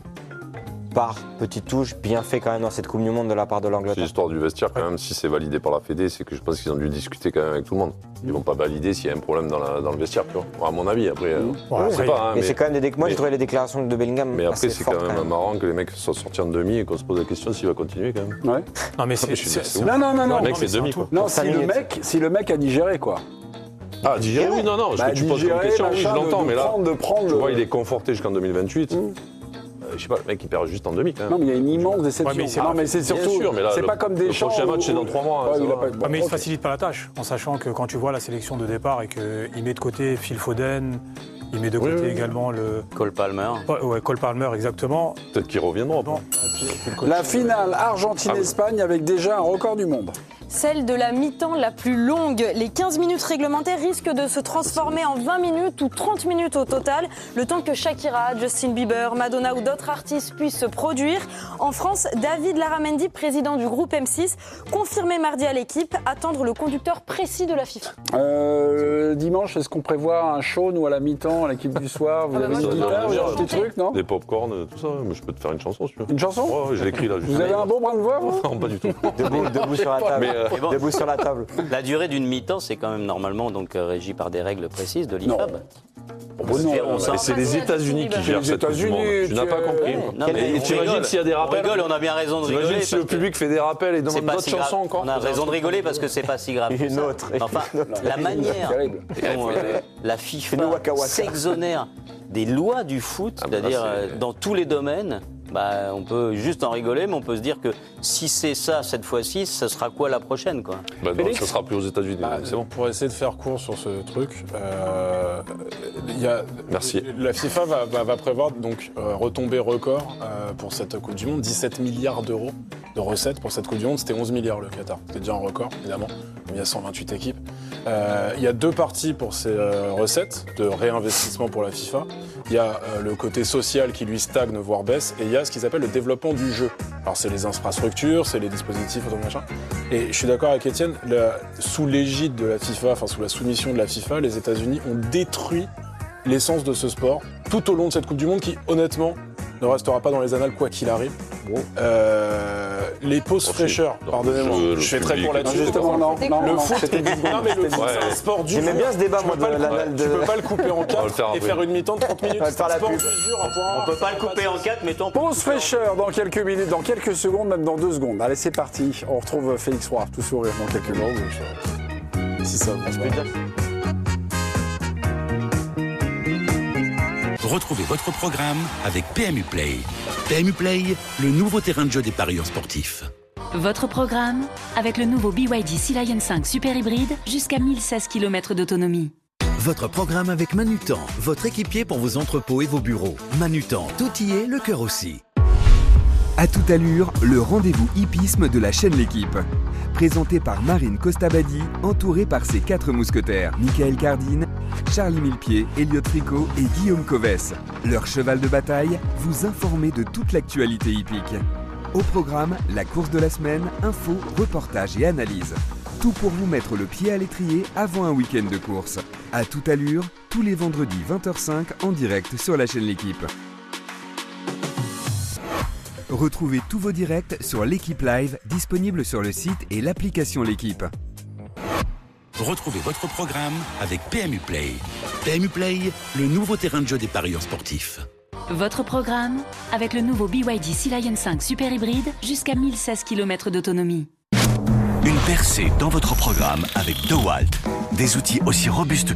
par petite touche, bien fait quand même dans cette Coupe du Monde de la part de l'Angleterre. C'est l'histoire du vestiaire quand même, si c'est validé par la Fédé, c'est que je pense qu'ils ont dû discuter quand même avec tout le monde. Ils vont pas valider s'il y a un problème dans le vestiaire, tu vois. À mon avis, après, je sais pas. Mais c'est quand même moi je trouvais les déclarations de Bellingham. Mais après, c'est quand même marrant que les mecs soient sortis en demi et qu'on se pose la question s'il va continuer quand même. Ouais. Non, mais c'est Non. Le mec, c'est demi, quoi. Non, si le mec a digéré, quoi. Ah, digérer, oui, non, ce que tu poses comme question, oui, je l'entends, mais là, tu vois, il est conforté jusqu'en 2028. Je sais pas, le mec il perd juste en demi quand même. Non mais il y a une immense déception. Non mais c'est surtout, c'est pas comme Deschamps. Le prochain match c'est dans 3 mois. Mais il ne facilite pas la tâche, en sachant que quand tu vois la sélection de départ et qu'il met de côté Phil Foden, il met de côté également le... Cole Palmer. Ouais, Cole Palmer, exactement. Peut-être qu'ils reviendront. Bon. La finale Argentine-Espagne avec déjà un record du monde. Celle de la mi-temps la plus longue. Les 15 minutes réglementaires risquent de se transformer en 20 minutes ou 30 minutes au total, le temps que Shakira, Justin Bieber, Madonna ou d'autres artistes puissent se produire. En France, David Larramendi, président du groupe M6, confirmé mardi à l'équipe, attendre le conducteur précis de la FIFA. Dimanche, est-ce qu'on prévoit un show, nous, à la mi-temps, à l'équipe du soir? Vous avez une guitare, un petit truc, non? Des pop-corn, tout ça. Mais je peux te faire une chanson, si tu veux. Une chanson? Ouais, je l'écris là. Vous avez un beau brin de voix, vous? Non, pas du tout. Debout sur la table. Bon, debout sur la table. La durée d'une mi-temps, c'est quand même normalement donc régi par des règles précises de l'IFAB. C'est les États-Unis qui gèrent cette Coupe du Monde. Tu n'as pas compris. Et t'imagines s'il y a des rappels? On rigole, on a bien raison de rigoler. T'imagines si le public fait des rappels et demande d'autres chansons encore? On a raison de rigoler parce que c'est pas si grave. Une autre. Enfin, la manière dont la FIFA s'exonère des lois du foot, c'est-à-dire dans tous les domaines, on peut juste en rigoler, mais on peut se dire que si c'est ça cette fois-ci, ça sera quoi la prochaine, quoi? Ça sera plus aux États-Unis. C'est bon. Pour essayer de faire court sur ce truc, Merci. La FIFA va prévoir donc retombée record pour cette Coupe du Monde, 17 milliards d'euros de recettes pour cette Coupe du Monde. C'était 11 milliards le Qatar. C'était déjà un record, évidemment. Il y a 128 équipes. Il y a 2 parties pour ces recettes de réinvestissement pour la FIFA. Il y a le côté social qui lui stagne, voire baisse, et il y a ce qu'ils appellent le développement du jeu. Alors c'est les infrastructures, c'est les dispositifs, tout machin. Et je suis d'accord avec Étienne, sous l'égide de la FIFA, enfin sous la soumission de la FIFA, les États-Unis ont détruit l'essence de ce sport tout au long de cette Coupe du Monde qui, honnêtement, ne restera pas dans les annales quoi qu'il arrive. Les pauses fraîcheurs, pardonnez-moi, je fais très court là-dessus. Justement, non. Le foot, c'est un sport dur. J'aimais bien ce débat, moi, de l'annale de... Tu peux pas le couper en 4 et faire une mi-temps de 30 minutes. C'est un sport dur, on peut pas le couper en 4, mettons. Pause fraîcheur dans quelques minutes, dans quelques secondes, même dans 2 secondes. Allez, c'est parti. On retrouve Félix Roy, tout sourire dans quelques minutes. Si ça va. Retrouvez votre programme avec PMU Play. PMU Play, le nouveau terrain de jeu des parieurs sportifs. Votre programme avec le nouveau BYD Sea Lion 5 Super Hybride jusqu'à 1016 km d'autonomie. Votre programme avec Manutan, votre équipier pour vos entrepôts et vos bureaux. Manutan, tout y est, le cœur aussi. À toute allure, le rendez-vous hippisme de la chaîne L'Équipe. Présenté par Marine Costabadi, entourée par ses 4 mousquetaires, Michael Cardine, Charlie Millepied, Elliot Tricot et Guillaume Coves. Leur cheval de bataille, vous informer de toute l'actualité hippique. Au programme, la course de la semaine, infos, reportages et analyses. Tout pour vous mettre le pied à l'étrier avant un week-end de course. À toute allure, tous les vendredis 20h05 en direct sur la chaîne L'Équipe. Retrouvez tous vos directs sur L'Équipe Live, disponible sur le site et l'application L'Équipe. Retrouvez votre programme avec PMU Play. PMU Play, le nouveau terrain de jeu des parieurs sportifs. Votre programme avec le nouveau BYD Sea Lion 5 Super Hybride jusqu'à 1016 km d'autonomie. Une percée dans votre programme avec DeWalt. Des outils aussi robustes